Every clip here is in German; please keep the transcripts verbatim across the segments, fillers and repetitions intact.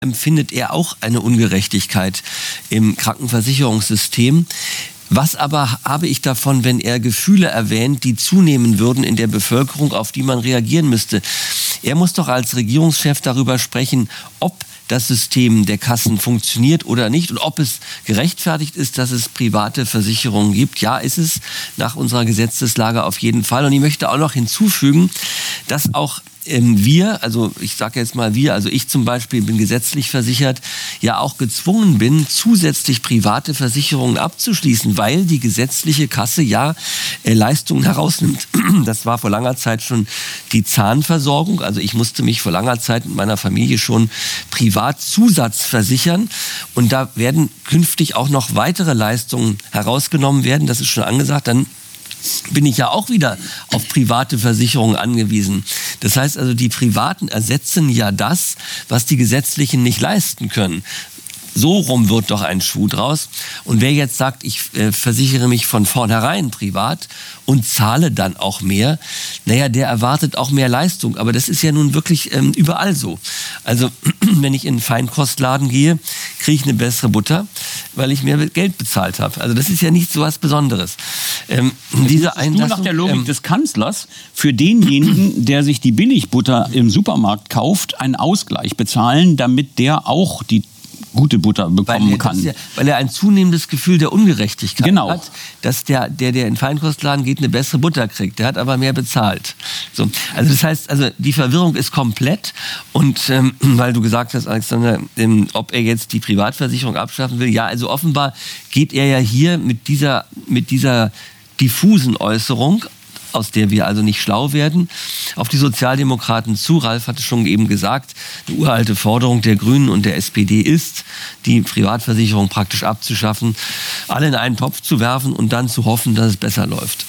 empfindet er auch eine Ungerechtigkeit im Krankenversicherungssystem. Was aber habe ich davon, wenn er Gefühle erwähnt, die zunehmen würden in der Bevölkerung, auf die man reagieren müsste? Er muss doch als Regierungschef darüber sprechen, ob das System der Kassen funktioniert oder nicht und ob es gerechtfertigt ist, dass es private Versicherungen gibt. Ja, ist es nach unserer Gesetzeslage auf jeden Fall. Und ich möchte auch noch hinzufügen, dass auch ähm, wir, also ich sage jetzt mal wir, also ich zum Beispiel bin gesetzlich versichert, ja auch gezwungen bin, zusätzlich private Versicherungen abzuschließen, weil die gesetzliche Kasse ja äh, Leistungen herausnimmt. Das war vor langer Zeit schon die Zahnversorgung. Also ich musste mich vor langer Zeit mit meiner Familie schon privat Zusatz versichern. Und da werden künftig auch noch weitere Leistungen herausgenommen werden. Das ist schon angesagt. Dann bin ich ja auch wieder auf private Versicherungen angewiesen. Das heißt also, die Privaten ersetzen ja das, was die Gesetzlichen nicht leisten können. So rum wird doch ein Schuh draus. Und wer jetzt sagt, ich äh, versichere mich von vornherein privat und zahle dann auch mehr, naja, der erwartet auch mehr Leistung. Aber das ist ja nun wirklich ähm, überall so. Also wenn ich in einen Feinkostladen gehe, kriege ich eine bessere Butter, weil ich mehr Geld bezahlt habe. Also das ist ja nicht so was Besonderes. Ähm, diese Einlassung, nur nach der Logik ähm, des Kanzlers für denjenigen, der sich die Billigbutter im Supermarkt kauft, einen Ausgleich bezahlen, damit der auch die gute Butter bekommen weil er, kann. Ja, weil er ein zunehmendes Gefühl der Ungerechtigkeit genau. hat, dass der, der, der in den Feinkostladen geht, eine bessere Butter kriegt. Der hat aber mehr bezahlt. So. Also das heißt, also die Verwirrung ist komplett. Und ähm, weil du gesagt hast, Alexander, ähm, ob er jetzt die Privatversicherung abschaffen will, ja, also offenbar geht er ja hier mit dieser, mit dieser diffusen Äußerung, aus der wir also nicht schlau werden, auf die Sozialdemokraten zu. Ralf hatte schon eben gesagt, eine uralte Forderung der Grünen und der S P D ist, die Privatversicherung praktisch abzuschaffen, alle in einen Topf zu werfen und dann zu hoffen, dass es besser läuft.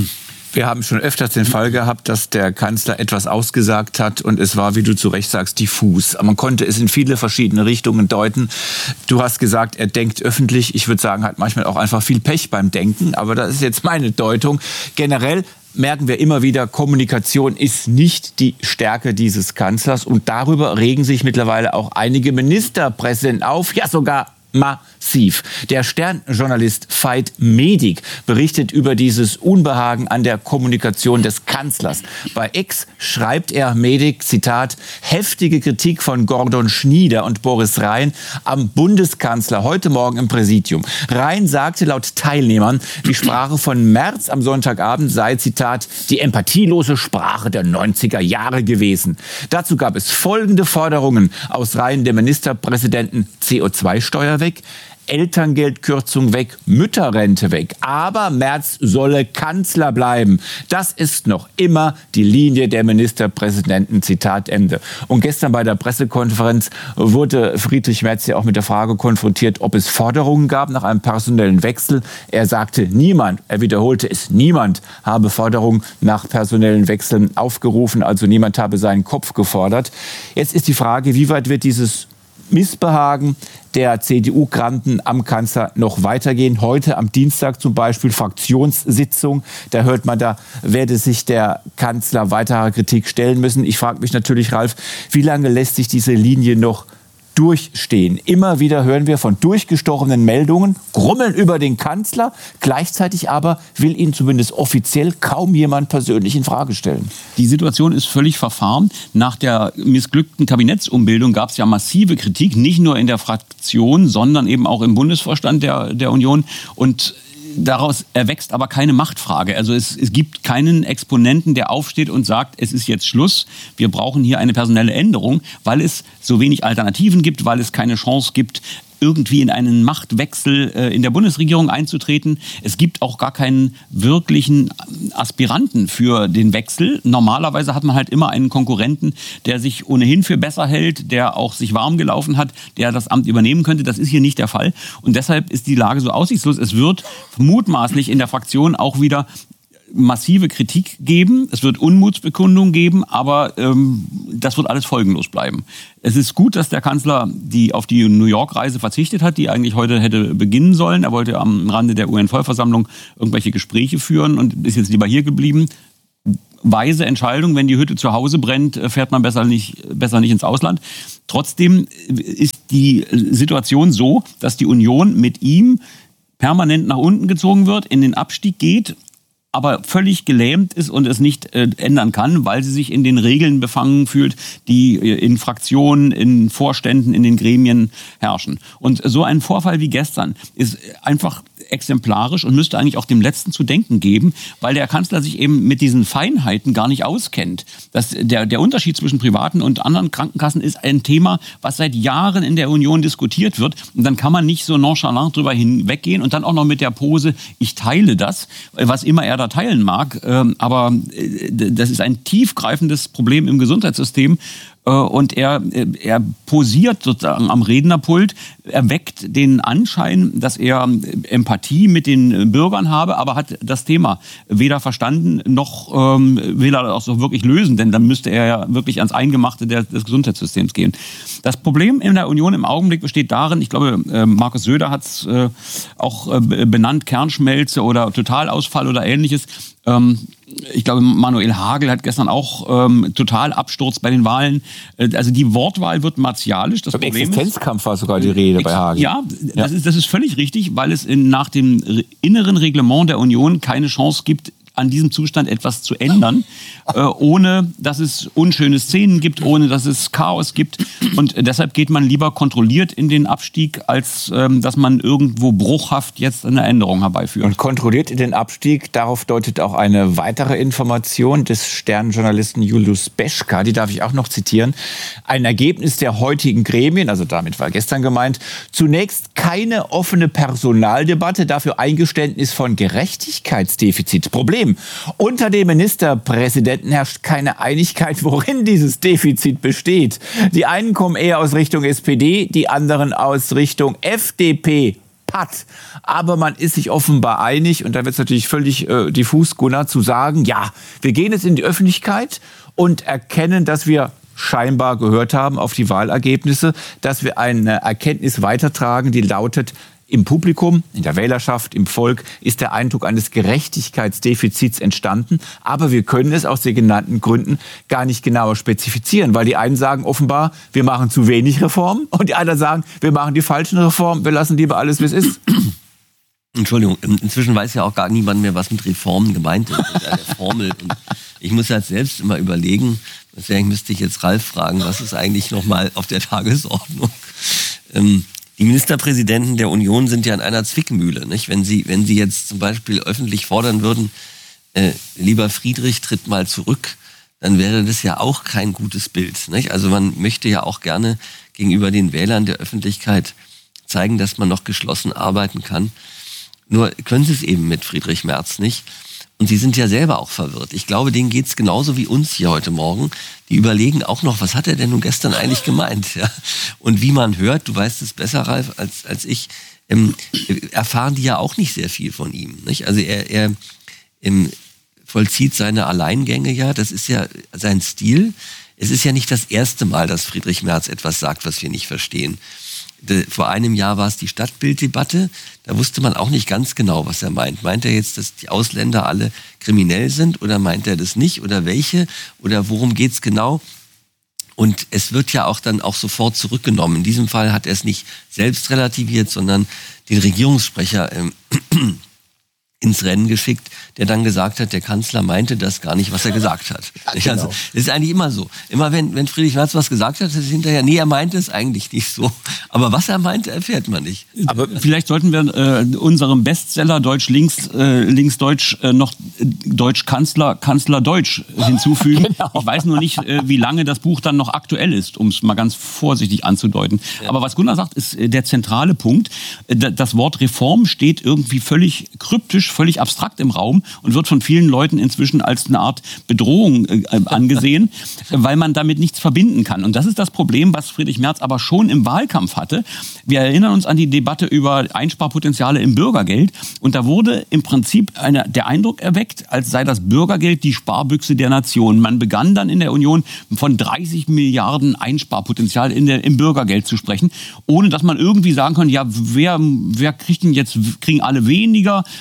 Wir haben schon öfters den Fall gehabt, dass der Kanzler etwas ausgesagt hat und es war, wie du zu Recht sagst, diffus. Man konnte es in viele verschiedene Richtungen deuten. Du hast gesagt, er denkt öffentlich. Ich würde sagen, hat manchmal auch einfach viel Pech beim Denken. Aber das ist jetzt meine Deutung. Generell merken wir immer wieder, Kommunikation ist nicht die Stärke dieses Kanzlers. Und darüber regen sich mittlerweile auch einige Ministerpräsidenten auf, ja sogar massiv. Der Stern-Journalist Veit Medig berichtet über dieses Unbehagen an der Kommunikation des Kanzlers. Bei X schreibt er, Medig, Zitat, heftige Kritik von Gordon Schnieder und Boris Rhein am Bundeskanzler heute Morgen im Präsidium. Rhein sagte laut Teilnehmern, die Sprache von Merz am Sonntagabend sei, Zitat, die empathielose Sprache der neunziger Jahre gewesen. Dazu gab es folgende Forderungen aus Reihen der Ministerpräsidenten: C O zwei Steuer weg, Elterngeldkürzung weg, Mütterrente weg. Aber Merz solle Kanzler bleiben. Das ist noch immer die Linie der Ministerpräsidenten. Zitat Ende. Und gestern bei der Pressekonferenz wurde Friedrich Merz ja auch mit der Frage konfrontiert, ob es Forderungen gab nach einem personellen Wechsel. Er sagte, niemand, er wiederholte es, niemand habe Forderungen nach personellen Wechseln aufgerufen. Also niemand habe seinen Kopf gefordert. Jetzt ist die Frage, wie weit wird dieses Missbehagen der C D U-Granden am Kanzler noch weitergehen. Heute am Dienstag zum Beispiel Fraktionssitzung. Da hört man, da werde sich der Kanzler weiterer Kritik stellen müssen. Ich frage mich natürlich, Ralf, wie lange lässt sich diese Linie noch durchstehen? Immer wieder hören wir von durchgestochenen Meldungen, grummeln über den Kanzler. Gleichzeitig aber will ihn zumindest offiziell kaum jemand persönlich in Frage stellen. Die Situation ist völlig verfahren. Nach der missglückten Kabinettsumbildung gab es ja massive Kritik, nicht nur in der Fraktion, sondern eben auch im Bundesvorstand der, der Union. Und daraus erwächst aber keine Machtfrage. Also es, es gibt keinen Exponenten, der aufsteht und sagt, es ist jetzt Schluss, wir brauchen hier eine personelle Änderung, weil es so wenig Alternativen gibt, weil es keine Chance gibt, irgendwie in einen Machtwechsel äh, in der Bundesregierung einzutreten. Es gibt auch gar keinen wirklichen Aspiranten für den Wechsel. Normalerweise hat man halt immer einen Konkurrenten, der sich ohnehin für besser hält, der auch sich warm gelaufen hat, der das Amt übernehmen könnte. Das ist hier nicht der Fall. Und deshalb ist die Lage so aussichtslos. Es wird mutmaßlich in der Fraktion auch wieder massive Kritik geben, es wird Unmutsbekundungen geben, aber ähm, das wird alles folgenlos bleiben. Es ist gut, dass der Kanzler die auf die New York-Reise verzichtet hat, die eigentlich heute hätte beginnen sollen. Er wollte am Rande der U N-Vollversammlung irgendwelche Gespräche führen und ist jetzt lieber hier geblieben. weise Entscheidung, wenn die Hütte zu Hause brennt, fährt man besser nicht, besser nicht ins Ausland. Trotzdem ist die Situation so, dass die Union mit ihm permanent nach unten gezogen wird, in den Abstieg geht, aber völlig gelähmt ist und es nicht äh, ändern kann, weil sie sich in den Regeln befangen fühlt, die äh, in Fraktionen, in Vorständen, in den Gremien herrschen. Und so ein Vorfall wie gestern ist einfach exemplarisch und müsste eigentlich auch dem Letzten zu denken geben, weil der Kanzler sich eben mit diesen Feinheiten gar nicht auskennt. Das, der, der Unterschied zwischen privaten und anderen Krankenkassen ist ein Thema, was seit Jahren in der Union diskutiert wird. Und dann kann man nicht so nonchalant drüber hinweggehen und dann auch noch mit der Pose, ich teile das, was immer er da teilen mag. Aber das ist ein tiefgreifendes Problem im Gesundheitssystem. Und er, er posiert sozusagen am Rednerpult, erweckt den Anschein, dass er Empathie mit den Bürgern habe, aber hat das Thema weder verstanden, noch ähm, will er das auch so wirklich lösen, denn dann müsste er ja wirklich ans Eingemachte der, des Gesundheitssystems gehen. Das Problem in der Union im Augenblick besteht darin, ich glaube, äh, Markus Söder hat es äh, auch äh, benannt, Kernschmelze oder Totalausfall oder Ähnliches. Ähm, Ich glaube, Manuel Hagel hat gestern auch ähm, total Absturz bei den Wahlen. Äh, also die Wortwahl wird martialisch. Das Beim Problem Existenzkampf ist, war sogar die Rede bei Hagel. Ja, das, ja. Ist, das ist völlig richtig, weil es in, nach dem inneren Reglement der Union keine Chance gibt, an diesem Zustand etwas zu ändern, äh, ohne dass es unschöne Szenen gibt, ohne dass es Chaos gibt. Und deshalb geht man lieber kontrolliert in den Abstieg, als ähm, dass man irgendwo bruchhaft jetzt eine Änderung herbeiführt. Und kontrolliert in den Abstieg, darauf deutet auch eine weitere Information des Sternjournalisten Julius Beschka, die darf ich auch noch zitieren. Ein Ergebnis der heutigen Gremien, also damit war gestern gemeint, zunächst keine offene Personaldebatte, dafür Eingeständnis von Gerechtigkeitsdefizit. Problem: Unter dem Ministerpräsidenten herrscht keine Einigkeit, worin dieses Defizit besteht. Die einen kommen eher aus Richtung S P D, die anderen aus Richtung F D P. Pat. Aber man ist sich offenbar einig, und da wird es natürlich völlig äh, diffus, Gunnar, zu sagen, ja, wir gehen jetzt in die Öffentlichkeit und erkennen, dass wir scheinbar gehört haben auf die Wahlergebnisse, dass wir eine Erkenntnis weitertragen, die lautet: Im Publikum, in der Wählerschaft, im Volk ist der Eindruck eines Gerechtigkeitsdefizits entstanden. Aber wir können es aus den genannten Gründen gar nicht genauer spezifizieren. Weil die einen sagen offenbar, wir machen zu wenig Reformen. Und die anderen sagen, wir machen die falschen Reformen. Wir lassen lieber alles, wie es ist. Entschuldigung, inzwischen weiß ja auch gar niemand mehr, was mit Reformen gemeint ist. Mit einer Formel. Und ich muss halt selbst immer überlegen, deswegen müsste ich jetzt Ralf fragen, was ist eigentlich nochmal auf der Tagesordnung? Ähm, Die Ministerpräsidenten der Union sind ja in einer Zwickmühle, nicht? Wenn sie, wenn sie jetzt zum Beispiel öffentlich fordern würden, äh, lieber Friedrich, tritt mal zurück, dann wäre das ja auch kein gutes Bild, nicht? Also man möchte ja auch gerne gegenüber den Wählern der Öffentlichkeit zeigen, dass man noch geschlossen arbeiten kann. Nur können sie es eben mit Friedrich Merz nicht. Und sie sind ja selber auch verwirrt. Ich glaube, denen geht's genauso wie uns hier heute Morgen. Die überlegen auch noch, was hat er denn nun gestern eigentlich gemeint? Ja? Und wie man hört, du weißt es besser, Ralf, als, als ich, ähm, erfahren die ja auch nicht sehr viel von ihm. Nicht? Also er, er ähm, vollzieht seine Alleingänge ja, das ist ja sein Stil. Es ist ja nicht das erste Mal, dass Friedrich Merz etwas sagt, was wir nicht verstehen. Vor einem Jahr war es die Stadtbilddebatte. Da wusste man auch nicht ganz genau, was er meint. Meint er jetzt, dass die Ausländer alle kriminell sind, oder meint er das nicht? Oder welche? Oder worum geht's genau? Und es wird ja auch dann auch sofort zurückgenommen. In diesem Fall hat er es nicht selbst relativiert, sondern den Regierungssprecher ähm, ins Rennen geschickt, der dann gesagt hat, der Kanzler meinte das gar nicht, was er gesagt hat. Ja, genau. Also, das ist eigentlich immer so. Immer wenn, wenn Friedrich Merz was gesagt hat, ist es hinterher, nee, er meinte es eigentlich nicht so. Aber was er meinte, erfährt man nicht. Aber vielleicht sollten wir äh, unserem Bestseller Deutsch-Links, äh, Links-Deutsch äh, noch äh, Deutsch-Kanzler, Kanzler-Deutsch hinzufügen. Genau. Ich weiß nur nicht, äh, wie lange das Buch dann noch aktuell ist, um es mal ganz vorsichtig anzudeuten. Ja. Aber was Gunnar sagt, ist äh, der zentrale Punkt. Äh, das Wort Reform steht irgendwie völlig kryptisch, völlig abstrakt im Raum und wird von vielen Leuten inzwischen als eine Art Bedrohung äh, angesehen, weil man damit nichts verbinden kann. Und das ist das Problem, was Friedrich Merz aber schon im Wahlkampf hatte. Wir erinnern uns an die Debatte über Einsparpotenziale im Bürgergeld, und da wurde im Prinzip eine, der Eindruck erweckt, als sei das Bürgergeld die Sparbüchse der Nation. Man begann dann in der Union von dreißig Milliarden Einsparpotenzial in der, im Bürgergeld zu sprechen, ohne dass man irgendwie sagen kann, ja, wer, wer kriegt denn jetzt, kriegen alle weniger, ähm,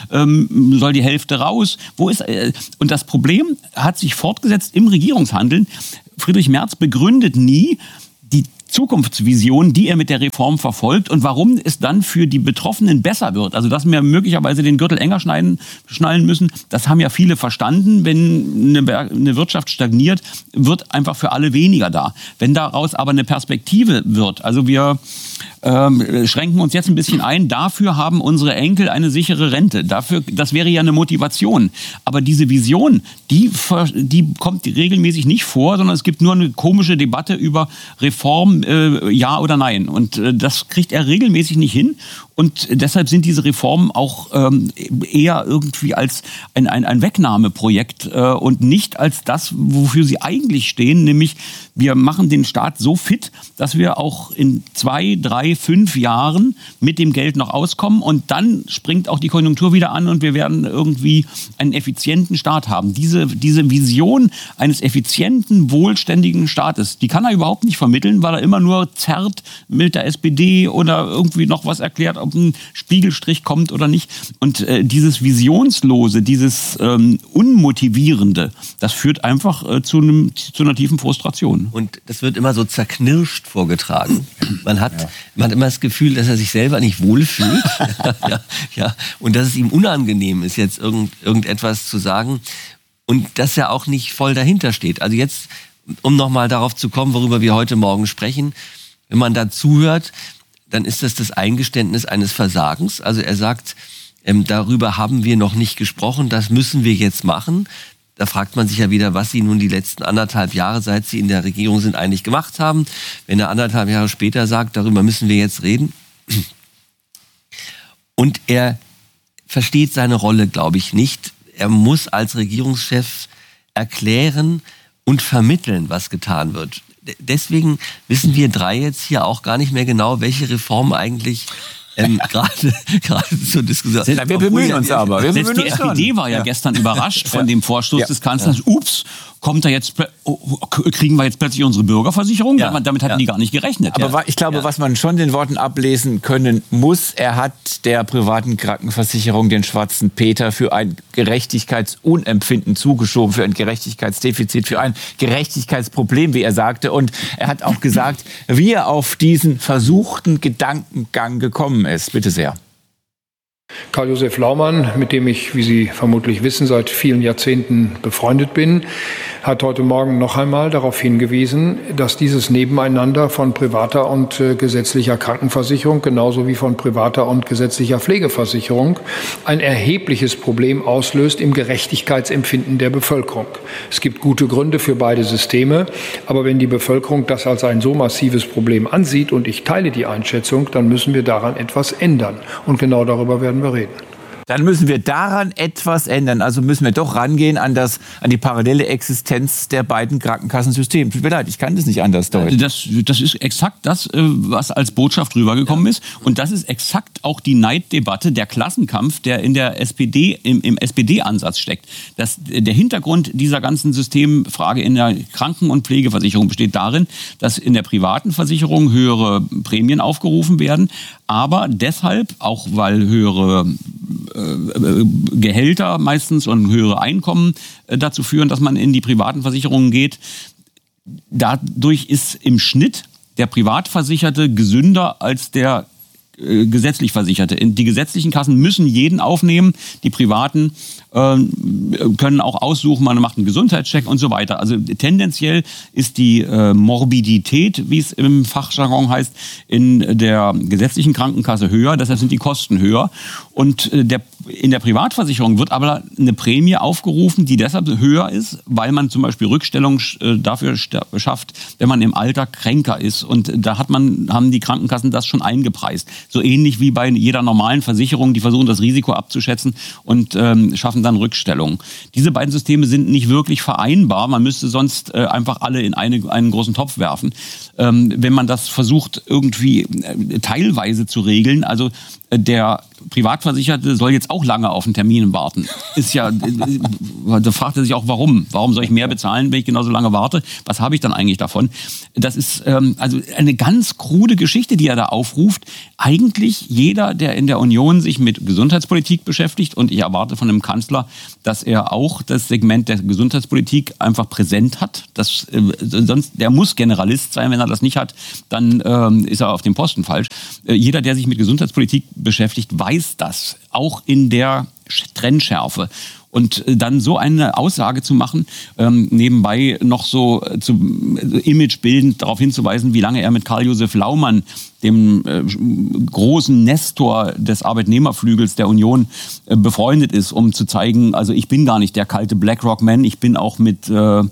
soll die Hälfte raus? Wo ist, äh, und das Problem hat sich fortgesetzt im Regierungshandeln. Friedrich Merz begründet nie die Zukunftsvision, die er mit der Reform verfolgt und warum es dann für die Betroffenen besser wird. Also dass wir möglicherweise den Gürtel enger schneiden, schnallen müssen, das haben ja viele verstanden. Wenn eine, eine Wirtschaft stagniert, wird einfach für alle weniger da. Wenn daraus aber eine Perspektive wird, also wir ähm, schränken uns jetzt ein bisschen ein, dafür haben unsere Enkel eine sichere Rente. Dafür, das wäre ja eine Motivation. Aber diese Vision, die, die kommt regelmäßig nicht vor, sondern es gibt nur eine komische Debatte über Reform, äh, ja oder nein. Und äh, das kriegt er regelmäßig nicht hin. Und deshalb sind diese Reformen auch ähm, eher irgendwie als ein, ein, ein Wegnahmeprojekt äh, und nicht als das, wofür sie eigentlich stehen, nämlich wir machen den Staat so fit, dass wir auch in zwei, drei, fünf Jahren mit dem Geld noch auskommen und dann springt auch die Konjunktur wieder an und wir werden irgendwie einen effizienten Staat haben. Diese, diese Vision eines effizienten, wohlständigen Staates, die kann er überhaupt nicht vermitteln, weil er immer nur zerrt mit der S P D oder irgendwie noch was erklärt, ob ein Spiegelstrich kommt oder nicht. Und äh, dieses Visionslose, dieses ähm, Unmotivierende, das führt einfach äh, zu, einem, zu einer tiefen Frustration. Und das wird immer so zerknirscht vorgetragen. Man hat, ja. man hat immer das Gefühl, dass er sich selber nicht wohlfühlt. ja, ja, und dass es ihm unangenehm ist, jetzt irgend, irgendetwas zu sagen. Und dass er auch nicht voll dahinter steht. Also jetzt, um nochmal darauf zu kommen, worüber wir heute Morgen sprechen, wenn man da zuhört, dann ist das das Eingeständnis eines Versagens. Also er sagt, ähm, darüber haben wir noch nicht gesprochen, das müssen wir jetzt machen. Da fragt man sich ja wieder, was sie nun die letzten anderthalb Jahre, seit sie in der Regierung sind, eigentlich gemacht haben. Wenn er anderthalb Jahre später sagt, darüber müssen wir jetzt reden. Und er versteht seine Rolle, glaube ich, nicht. Er muss als Regierungschef erklären und vermitteln, was getan wird. Deswegen wissen wir drei jetzt hier auch gar nicht mehr genau, welche Reform eigentlich ähm, gerade gerade zur Diskussion. Na, wir bemühen uns aber. Wir Selbst bemühen die uns F P D schon. war ja, ja gestern überrascht von ja. dem Vorstoß ja. des Kanzlers. Ja. Ups, kommt da jetzt, kriegen wir jetzt plötzlich unsere Bürgerversicherung? Ja. Damit hatten ja. die gar nicht gerechnet. Aber ja. ich glaube, ja. was man schon den Worten ablesen können muss, er hat der privaten Krankenversicherung den schwarzen Peter für ein Gerechtigkeitsunempfinden zugeschoben, für ein Gerechtigkeitsdefizit, für ein Gerechtigkeitsproblem, wie er sagte. Und er hat auch gesagt, wie er auf diesen versuchten Gedankengang gekommen ist. Bitte sehr. Karl-Josef Laumann, mit dem ich, wie Sie vermutlich wissen, seit vielen Jahrzehnten befreundet bin, hat heute Morgen noch einmal darauf hingewiesen, dass dieses Nebeneinander von privater und äh, gesetzlicher Krankenversicherung genauso wie von privater und gesetzlicher Pflegeversicherung ein erhebliches Problem auslöst im Gerechtigkeitsempfinden der Bevölkerung. Es gibt gute Gründe für beide Systeme, aber wenn die Bevölkerung das als ein so massives Problem ansieht, und ich teile die Einschätzung, dann müssen wir daran etwas ändern. Und genau darüber werden wir reden. Dann müssen wir daran etwas ändern. Also müssen wir doch rangehen an, das, an die parallele Existenz der beiden Krankenkassensysteme. Tut mir leid, ich kann das nicht anders deuten. Das, das ist exakt das, was als Botschaft rübergekommen ja. ist. Und das ist exakt auch die Neiddebatte, der Klassenkampf, der in der S P D, im, im S P D-Ansatz steckt. Das, der Hintergrund dieser ganzen Systemfrage in der Kranken- und Pflegeversicherung besteht darin, dass in der privaten Versicherung höhere Prämien aufgerufen werden, aber deshalb, auch weil höhere Gehälter meistens und höhere Einkommen dazu führen, dass man in die privaten Versicherungen geht. Dadurch ist im Schnitt der Privatversicherte gesünder als der äh, gesetzlich Versicherte. Die gesetzlichen Kassen müssen jeden aufnehmen, die privaten äh, können auch aussuchen, man macht einen Gesundheitscheck und so weiter. Also tendenziell ist die äh, Morbidität, wie es im Fachjargon heißt, in der gesetzlichen Krankenkasse höher, deshalb sind die Kosten höher. Und äh, der, in der Privatversicherung wird aber eine Prämie aufgerufen, die deshalb höher ist, weil man zum Beispiel Rückstellung äh, dafür schafft, wenn man im Alter kränker ist. Und da hat man, haben die Krankenkassen das schon eingepreist. So ähnlich wie bei jeder normalen Versicherung, die versuchen das Risiko abzuschätzen und ähm, schaffen dann Rückstellung. Diese beiden Systeme sind nicht wirklich vereinbar. Man müsste sonst äh, einfach alle in eine, einen großen Topf werfen. Ähm, wenn man das versucht irgendwie äh, teilweise zu regeln, also äh, der Privatversicherte soll jetzt auch lange auf einen Termin warten. Ist ja, da fragt er sich auch, warum? Warum soll ich mehr bezahlen, wenn ich genauso lange warte? Was habe ich dann eigentlich davon? Das ist ähm, also eine ganz krude Geschichte, die er da aufruft. Eigentlich jeder, der in der Union sich mit Gesundheitspolitik beschäftigt, und ich erwarte von einem Kanzler, dass er auch das Segment der Gesundheitspolitik einfach präsent hat. Das, äh, sonst, der muss Generalist sein. Wenn er das nicht hat, dann ähm, ist er auf dem Posten falsch. Äh, jeder, der sich mit Gesundheitspolitik beschäftigt, weiß das, auch in der Trennschärfe. Und dann so eine Aussage zu machen, ähm, nebenbei noch so zu, äh, imagebildend darauf hinzuweisen, wie lange er mit Karl-Josef Laumann, dem äh, großen Nestor des Arbeitnehmerflügels der Union, äh, befreundet ist, um zu zeigen, also ich bin gar nicht der kalte BlackRock-Man, ich bin auch mit äh,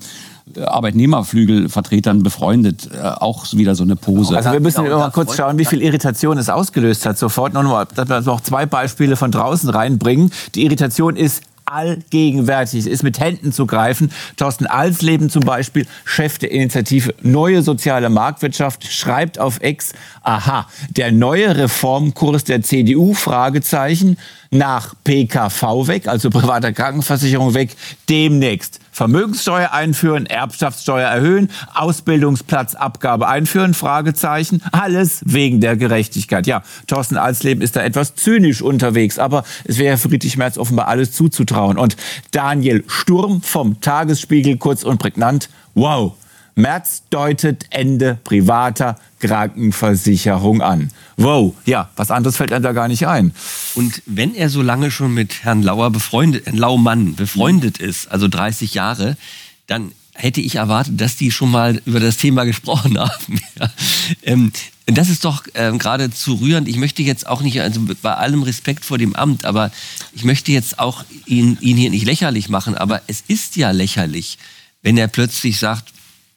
Arbeitnehmerflügelvertretern befreundet, äh, auch wieder so eine Pose. Also wir müssen ja, mal kurz schauen, wie viel Irritation es ausgelöst hat. Sofort noch mal, dass wir noch zwei Beispiele von draußen reinbringen. Die Irritation ist allgegenwärtig. Es ist mit Händen zu greifen. Thorsten Alsleben zum Beispiel, Chef der Initiative Neue Soziale Marktwirtschaft, schreibt auf X, aha, der neue Reformkurs der C D U, Fragezeichen, nach P K V weg, also privater Krankenversicherung weg, demnächst Vermögenssteuer einführen, Erbschaftssteuer erhöhen, Ausbildungsplatzabgabe einführen, Fragezeichen, alles wegen der Gerechtigkeit. Ja, Thorsten Alsleben ist da etwas zynisch unterwegs, aber es wäre Friedrich Merz offenbar alles zuzutrauen. Und Daniel Sturm vom Tagesspiegel, kurz und prägnant, wow, Merz deutet Ende privater Krankenversicherung an. Wow, ja, was anderes fällt einem da gar nicht ein. Und wenn er so lange schon mit Herrn Lauer befreundet, äh, Laumann befreundet mhm. ist, also dreißig Jahre, dann hätte ich erwartet, dass die schon mal über das Thema gesprochen haben. ja. ähm, das ist doch ähm, geradezu rührend. Ich möchte jetzt auch nicht, also bei allem Respekt vor dem Amt, aber ich möchte jetzt auch ihn, ihn hier nicht lächerlich machen, aber es ist ja lächerlich, wenn er plötzlich sagt,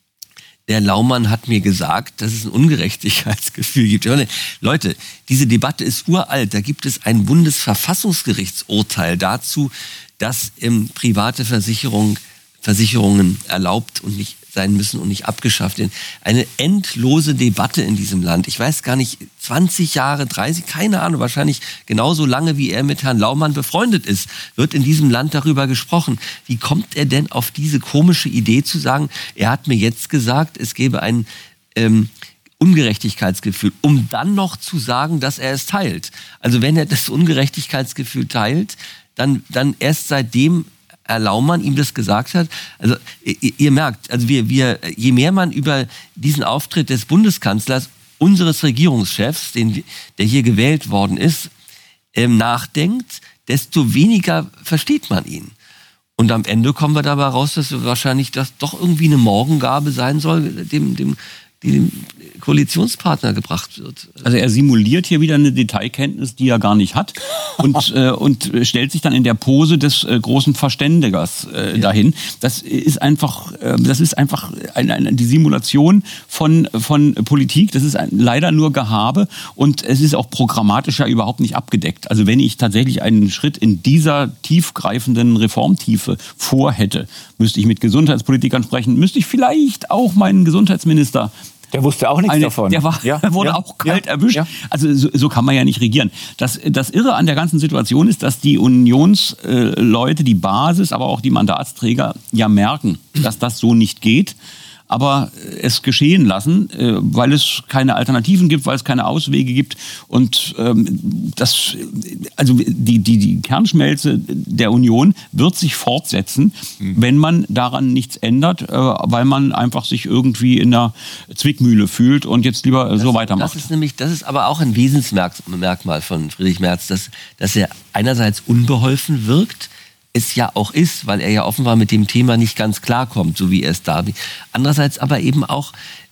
der Laumann hat mir gesagt, dass es ein Ungerechtigkeitsgefühl gibt. Leute, diese Debatte ist uralt. Da gibt es ein Bundesverfassungsgerichtsurteil dazu, dass ähm, private Versicherung, Versicherungen erlaubt und nicht sein müssen und nicht abgeschafft werden. Eine endlose Debatte in diesem Land. Ich weiß gar nicht, zwanzig Jahre, dreißig, keine Ahnung, wahrscheinlich genauso lange, wie er mit Herrn Laumann befreundet ist, wird in diesem Land darüber gesprochen. Wie kommt er denn auf diese komische Idee zu sagen, er hat mir jetzt gesagt, es gäbe ein ähm, Ungerechtigkeitsgefühl, um dann noch zu sagen, dass er es teilt. Also wenn er das Ungerechtigkeitsgefühl teilt, dann, dann erst seitdem Herr Laumann ihm das gesagt hat. Also ihr, ihr merkt, also wir, wir, je mehr man über diesen Auftritt des Bundeskanzlers, unseres Regierungschefs, den, der hier gewählt worden ist, ähm, nachdenkt, desto weniger versteht man ihn. Und am Ende kommen wir dabei raus, dass wahrscheinlich das doch irgendwie eine Morgengabe sein soll, dem, dem, dem Koalitionspartner gebracht wird. Also er simuliert hier wieder eine Detailkenntnis, die er gar nicht hat und, äh, und stellt sich dann in der Pose des äh, großen Verständigers äh, ja. dahin. Das ist einfach, äh, das ist einfach eine, eine, die Simulation von, von Politik. Das ist ein, leider nur Gehabe und es ist auch programmatisch ja überhaupt nicht abgedeckt. Also wenn ich tatsächlich einen Schritt in dieser tiefgreifenden Reformtiefe vorhätte, müsste ich mit Gesundheitspolitikern sprechen, müsste ich vielleicht auch meinen Gesundheitsminister. Der wusste auch nichts Eine, davon. Der war, ja, wurde ja, auch kalt ja, erwischt. Ja. Also so, so kann man ja nicht regieren. Das, das Irre an der ganzen Situation ist, dass die Unionsleute, die Basis, aber auch die Mandatsträger ja merken, dass das so nicht geht. Aber es geschehen lassen, weil es keine Alternativen gibt, weil es keine Auswege gibt. Und ähm, das, also die, die, die Kernschmelze der Union wird sich fortsetzen, mhm. wenn man daran nichts ändert, äh, weil man einfach sich irgendwie in der Zwickmühle fühlt und jetzt lieber das, so weitermacht. Das ist nämlich, das ist aber auch ein Wesensmerkmal von Friedrich Merz, dass, dass er einerseits unbeholfen wirkt, es ja auch ist, weil er ja offenbar mit dem Thema nicht ganz klarkommt, so wie er es da. Andererseits aber eben auch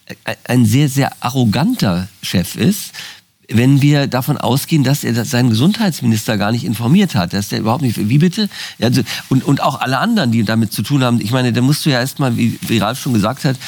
ein sehr, sehr arroganter Chef ist, wenn wir davon ausgehen, dass er seinen Gesundheitsminister gar nicht informiert hat, dass der überhaupt nicht, wie bitte? Also, und, und auch alle anderen, die damit zu tun haben. Ich meine, da musst du ja erstmal, wie, wie Ralf schon gesagt hat,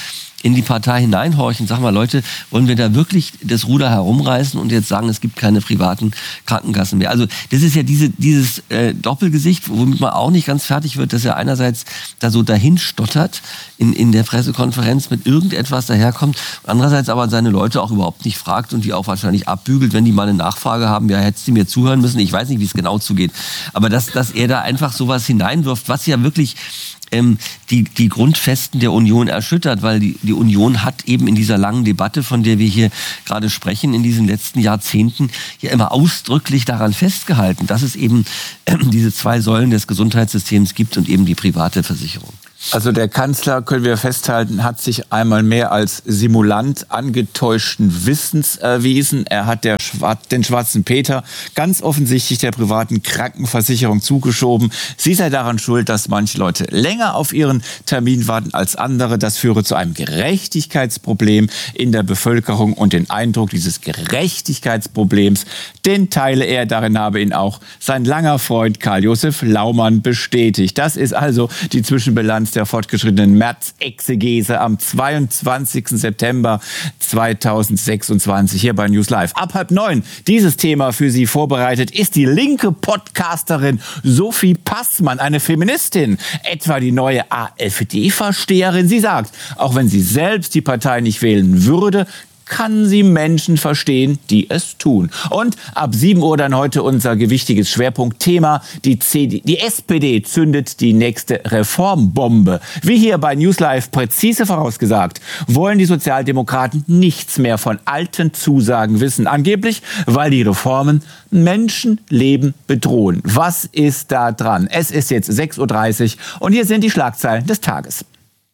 in die Partei hineinhorchen. Sag mal, Leute, wollen wir da wirklich das Ruder herumreißen und jetzt sagen, es gibt keine privaten Krankenkassen mehr? Also das ist ja diese, dieses äh, Doppelgesicht, womit man auch nicht ganz fertig wird, dass er einerseits da so dahin stottert in, in der Pressekonferenz mit irgendetwas daherkommt, andererseits aber seine Leute auch überhaupt nicht fragt und die auch wahrscheinlich abbügelt, wenn die mal eine Nachfrage haben, ja, hättest du mir zuhören müssen, ich weiß nicht, wie es genau zugeht. Aber dass, dass er da einfach sowas hineinwirft, was ja wirklich ähm, die, die Grundfesten der Union erschüttert, weil die, die Union hat eben in dieser langen Debatte, von der wir hier gerade sprechen, in diesen letzten Jahrzehnten ja immer ausdrücklich daran festgehalten, dass es eben äh, diese zwei Säulen des Gesundheitssystems gibt und eben die private Versicherung. Also der Kanzler, können wir festhalten, hat sich einmal mehr als Simulant angetäuschten Wissens erwiesen. Er hat der Schwar- den schwarzen Peter ganz offensichtlich der privaten Krankenversicherung zugeschoben. Sie sei daran schuld, dass manche Leute länger auf ihren Termin warten als andere. Das führe zu einem Gerechtigkeitsproblem in der Bevölkerung. Und den Eindruck dieses Gerechtigkeitsproblems, den teile er. Darin habe ihn auch sein langer Freund Karl-Josef Laumann bestätigt. Das ist also die Zwischenbilanz der fortgeschrittenen März-Exegese am zweiundzwanzigsten September zweitausendsechsundzwanzig hier bei News Live. Ab halb neun dieses Thema für Sie vorbereitet ist die linke Podcasterin Sophie Passmann, eine Feministin, etwa die neue AfD-Versteherin. Sie sagt, auch wenn sie selbst die Partei nicht wählen würde, kann sie Menschen verstehen, die es tun. Und ab sieben Uhr dann heute unser gewichtiges Schwerpunktthema. Die, C D, die S P D zündet die nächste Reformbombe. Wie hier bei News Live präzise vorausgesagt, wollen die Sozialdemokraten nichts mehr von alten Zusagen wissen. Angeblich, weil die Reformen Menschenleben bedrohen. Was ist da dran? Es ist jetzt sechs Uhr dreißig und hier sind die Schlagzeilen des Tages.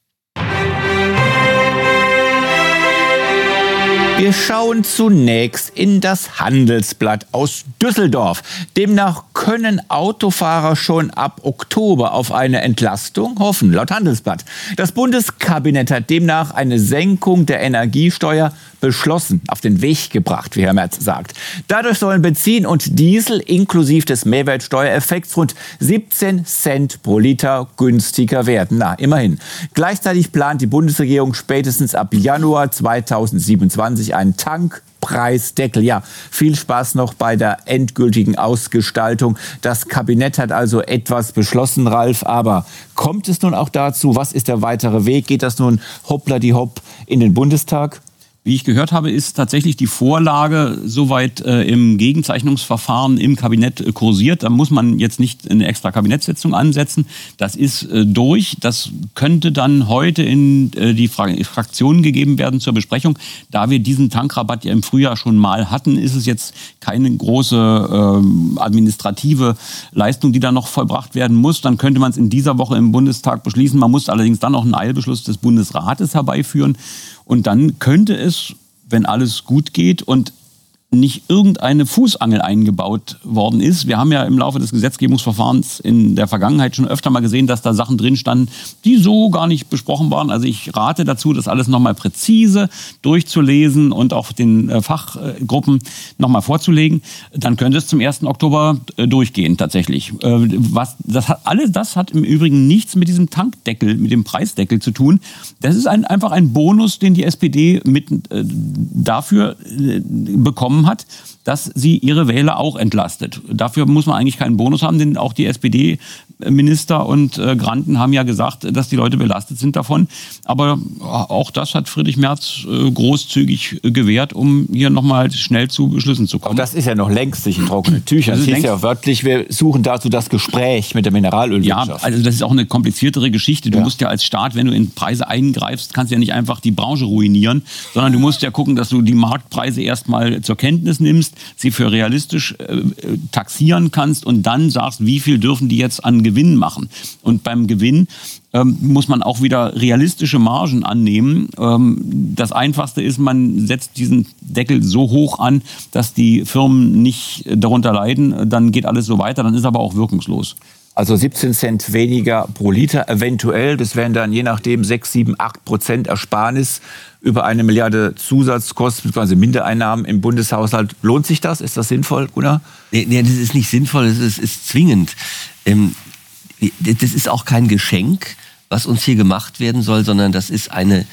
Wir schauen zunächst in das Handelsblatt aus Düsseldorf. Demnach können Autofahrer schon ab Oktober auf eine Entlastung hoffen, laut Handelsblatt. Das Bundeskabinett hat demnach eine Senkung der Energiesteuer beschlossen, auf den Weg gebracht, wie Herr Merz sagt. Dadurch sollen Benzin und Diesel inklusive des Mehrwertsteuereffekts rund siebzehn Cent pro Liter günstiger werden. Na, immerhin. Gleichzeitig plant die Bundesregierung spätestens ab Januar zweitausendsiebenundzwanzig einen Tankpreisdeckel. Ja, viel Spaß noch bei der endgültigen Ausgestaltung. Das Kabinett hat also etwas beschlossen, Ralf. Aber kommt es nun auch dazu? Was ist der weitere Weg? Geht das nun hoppla die hopp in den Bundestag? Wie ich gehört habe, ist tatsächlich die Vorlage soweit äh, im Gegenzeichnungsverfahren im Kabinett äh, kursiert. Da muss man jetzt nicht eine extra Kabinettssitzung ansetzen. Das ist äh, durch. Das könnte dann heute in äh, die Fra- Fraktionen gegeben werden zur Besprechung. Da wir diesen Tankrabatt ja im Frühjahr schon mal hatten, ist es jetzt keine große äh, administrative Leistung, die da noch vollbracht werden muss. Dann könnte man es in dieser Woche im Bundestag beschließen. Man muss allerdings dann noch einen Eilbeschluss des Bundesrates herbeiführen. Und dann könnte es, wenn alles gut geht und nicht irgendeine Fußangel eingebaut worden ist. Wir haben ja im Laufe des Gesetzgebungsverfahrens in der Vergangenheit schon öfter mal gesehen, dass da Sachen drin standen, die so gar nicht besprochen waren. Also ich rate dazu, das alles nochmal präzise durchzulesen und auch den äh, Fachgruppen nochmal vorzulegen. Dann könnte es zum ersten Oktober äh, durchgehen tatsächlich. Äh, was, das hat, alles das hat im Übrigen nichts mit diesem Tankdeckel, mit dem Preisdeckel zu tun. Das ist ein, einfach ein Bonus, den die S P D mit äh, dafür äh, bekommen hat, dass sie ihre Wähler auch entlastet. Dafür muss man eigentlich keinen Bonus haben, denn auch die S P D-Minister und äh, Granden haben ja gesagt, dass die Leute belastet sind davon. Aber auch das hat Friedrich Merz äh, großzügig äh, gewährt, um hier nochmal schnell zu Beschlüssen zu kommen. Aber das ist ja noch längst nicht in trockenen Tüchern. Das hieß ja wörtlich, wir suchen dazu das Gespräch mit der Mineralölwirtschaft. Ja, also das ist auch eine kompliziertere Geschichte. Du ja. musst ja als Staat, wenn du in Preise eingreifst, kannst du ja nicht einfach die Branche ruinieren, sondern du musst ja gucken, dass du die Marktpreise erstmal zur Kenntnis nimmst, sie für realistisch äh, taxieren kannst und dann sagst, wie viel dürfen die jetzt an Gewinn machen. Und beim Gewinn ähm, muss man auch wieder realistische Margen annehmen. Ähm, das Einfachste ist, man setzt diesen Deckel so hoch an, dass die Firmen nicht darunter leiden. Dann geht alles so weiter, dann ist aber auch wirkungslos. Also siebzehn Cent weniger pro Liter eventuell. Das wären dann je nachdem sechs, sieben, acht Prozent Ersparnis über eine Milliarde Zusatzkosten bzw. Mindereinnahmen im Bundeshaushalt. Lohnt sich das? Ist das sinnvoll, Gunnar? Nee, nee, das ist nicht sinnvoll, das ist, ist zwingend. Ähm, das ist auch kein Geschenk, was uns hier gemacht werden soll, sondern das ist eine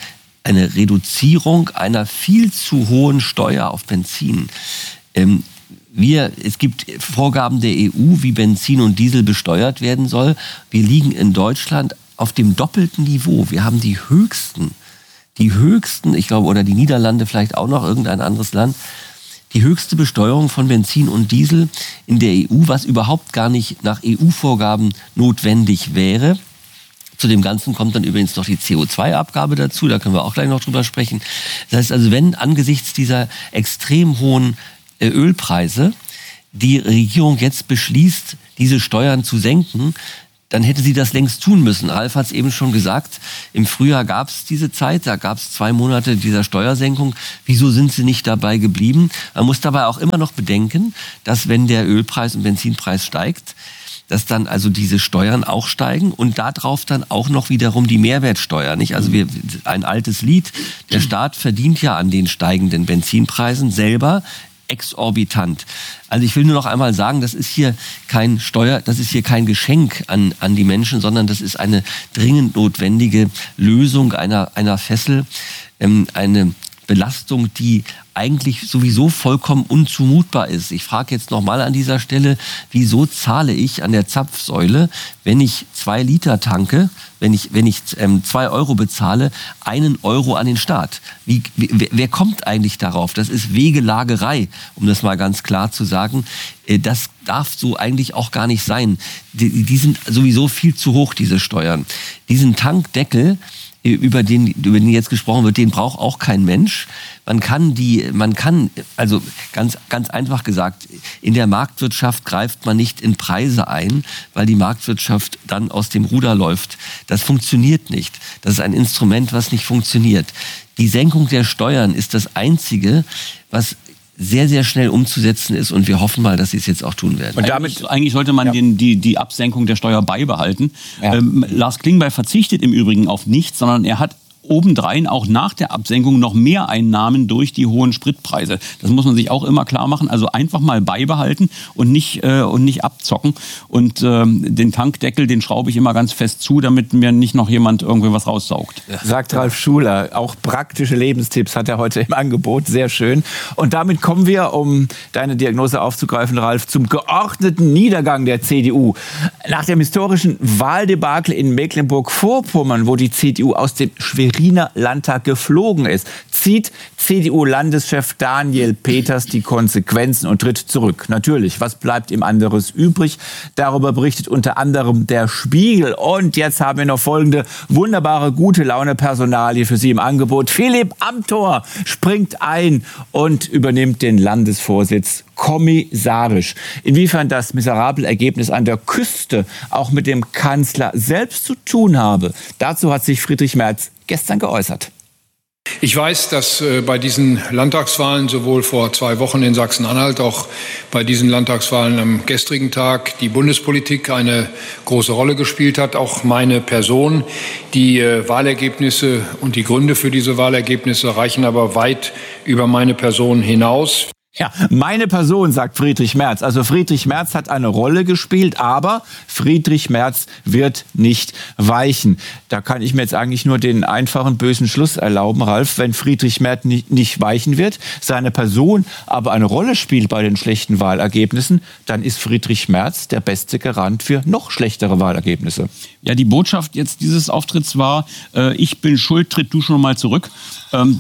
eine Reduzierung einer viel zu hohen Steuer auf Benzin. Ähm, wir, es gibt Vorgaben der E U, wie Benzin und Diesel besteuert werden soll. Wir liegen in Deutschland auf dem doppelten Niveau. Wir haben die höchsten, die höchsten, ich glaube, oder die Niederlande, vielleicht auch noch irgendein anderes Land, die höchste Besteuerung von Benzin und Diesel in der E U, was überhaupt gar nicht nach E U-Vorgaben notwendig wäre. Zu dem Ganzen kommt dann übrigens noch die C O zwei Abgabe dazu, da können wir auch gleich noch drüber sprechen. Das heißt also, wenn angesichts dieser extrem hohen äh, Ölpreise die Regierung jetzt beschließt, diese Steuern zu senken, dann hätte sie das längst tun müssen. Ralf hat es eben schon gesagt, im Frühjahr gab es diese Zeit, da gab es zwei Monate dieser Steuersenkung. Wieso sind sie nicht dabei geblieben? Man muss dabei auch immer noch bedenken, dass wenn der Ölpreis und Benzinpreis steigt, dass dann also diese Steuern auch steigen und darauf dann auch noch wiederum die Mehrwertsteuer, nicht? Also wir, ein altes Lied, der Staat verdient ja an den steigenden Benzinpreisen selber exorbitant. Also ich will nur noch einmal sagen, das ist hier kein Steuer, das ist hier kein Geschenk an, an die Menschen, sondern das ist eine dringend notwendige Lösung einer, einer Fessel, ähm, eine Belastung, die eigentlich sowieso vollkommen unzumutbar ist. Ich frage jetzt nochmal an dieser Stelle, wieso zahle ich an der Zapfsäule, wenn ich zwei Liter tanke, wenn ich, wenn ich ähm, zwei Euro bezahle, einen Euro an den Staat? Wie, wer, wer kommt eigentlich darauf? Das ist Wegelagerei, um das mal ganz klar zu sagen. Äh, das darf so eigentlich auch gar nicht sein. Die, die sind sowieso viel zu hoch, diese Steuern. Diesen Tankdeckel, über den, über den jetzt gesprochen wird, den braucht auch kein Mensch. Man kann die, man kann, also ganz, ganz einfach gesagt, in der Marktwirtschaft greift man nicht in Preise ein, weil die Marktwirtschaft dann aus dem Ruder läuft. Das funktioniert nicht. Das ist ein Instrument, was nicht funktioniert. Die Senkung der Steuern ist das Einzige, was sehr, sehr schnell umzusetzen ist und wir hoffen mal, dass sie es jetzt auch tun werden. Und damit, eigentlich, eigentlich sollte man ja. den, die, die Absenkung der Steuer beibehalten. Ja. Ähm, Lars Klingbeil verzichtet im Übrigen auf nichts, sondern er hat obendrein auch nach der Absenkung noch mehr Einnahmen durch die hohen Spritpreise. Das muss man sich auch immer klar machen. Also einfach mal beibehalten und nicht, äh, und nicht abzocken. Und äh, den Tankdeckel, den schraube ich immer ganz fest zu, damit mir nicht noch jemand irgendwie was raussaugt. Ja. Sagt Ralf Schuler. Auch praktische Lebenstipps hat er heute im Angebot. Sehr schön. Und damit kommen wir, um deine Diagnose aufzugreifen, Ralf, zum geordneten Niedergang der C D U. Nach dem historischen Wahldebakel in Mecklenburg-Vorpommern, wo die C D U aus dem Schweriner Landtag geflogen ist, zieht C D U-Landeschef Daniel Peters die Konsequenzen und tritt zurück. Natürlich, was bleibt ihm anderes übrig? Darüber berichtet unter anderem der Spiegel. Und jetzt haben wir noch folgende wunderbare, gute Laune-Personalie für Sie im Angebot. Philipp Amthor springt ein und übernimmt den Landesvorsitz kommissarisch. Inwiefern das miserable Ergebnis an der Küste auch mit dem Kanzler selbst zu tun habe, dazu hat sich Friedrich Merz gestern geäußert. Ich weiß, dass äh, bei diesen Landtagswahlen sowohl vor zwei Wochen in Sachsen-Anhalt, auch bei diesen Landtagswahlen am gestrigen Tag die Bundespolitik eine große Rolle gespielt hat, auch meine Person. Die äh, Wahlergebnisse und die Gründe für diese Wahlergebnisse reichen aber weit über meine Person hinaus. Ja, meine Person, sagt Friedrich Merz. Also Friedrich Merz hat eine Rolle gespielt, aber Friedrich Merz wird nicht weichen. Da kann ich mir jetzt eigentlich nur den einfachen, bösen Schluss erlauben, Ralf. Wenn Friedrich Merz nicht, nicht weichen wird, seine Person aber eine Rolle spielt bei den schlechten Wahlergebnissen, dann ist Friedrich Merz der beste Garant für noch schlechtere Wahlergebnisse. Ja, die Botschaft jetzt dieses Auftritts war, äh, ich bin schuld, tritt du schon mal zurück. Ähm,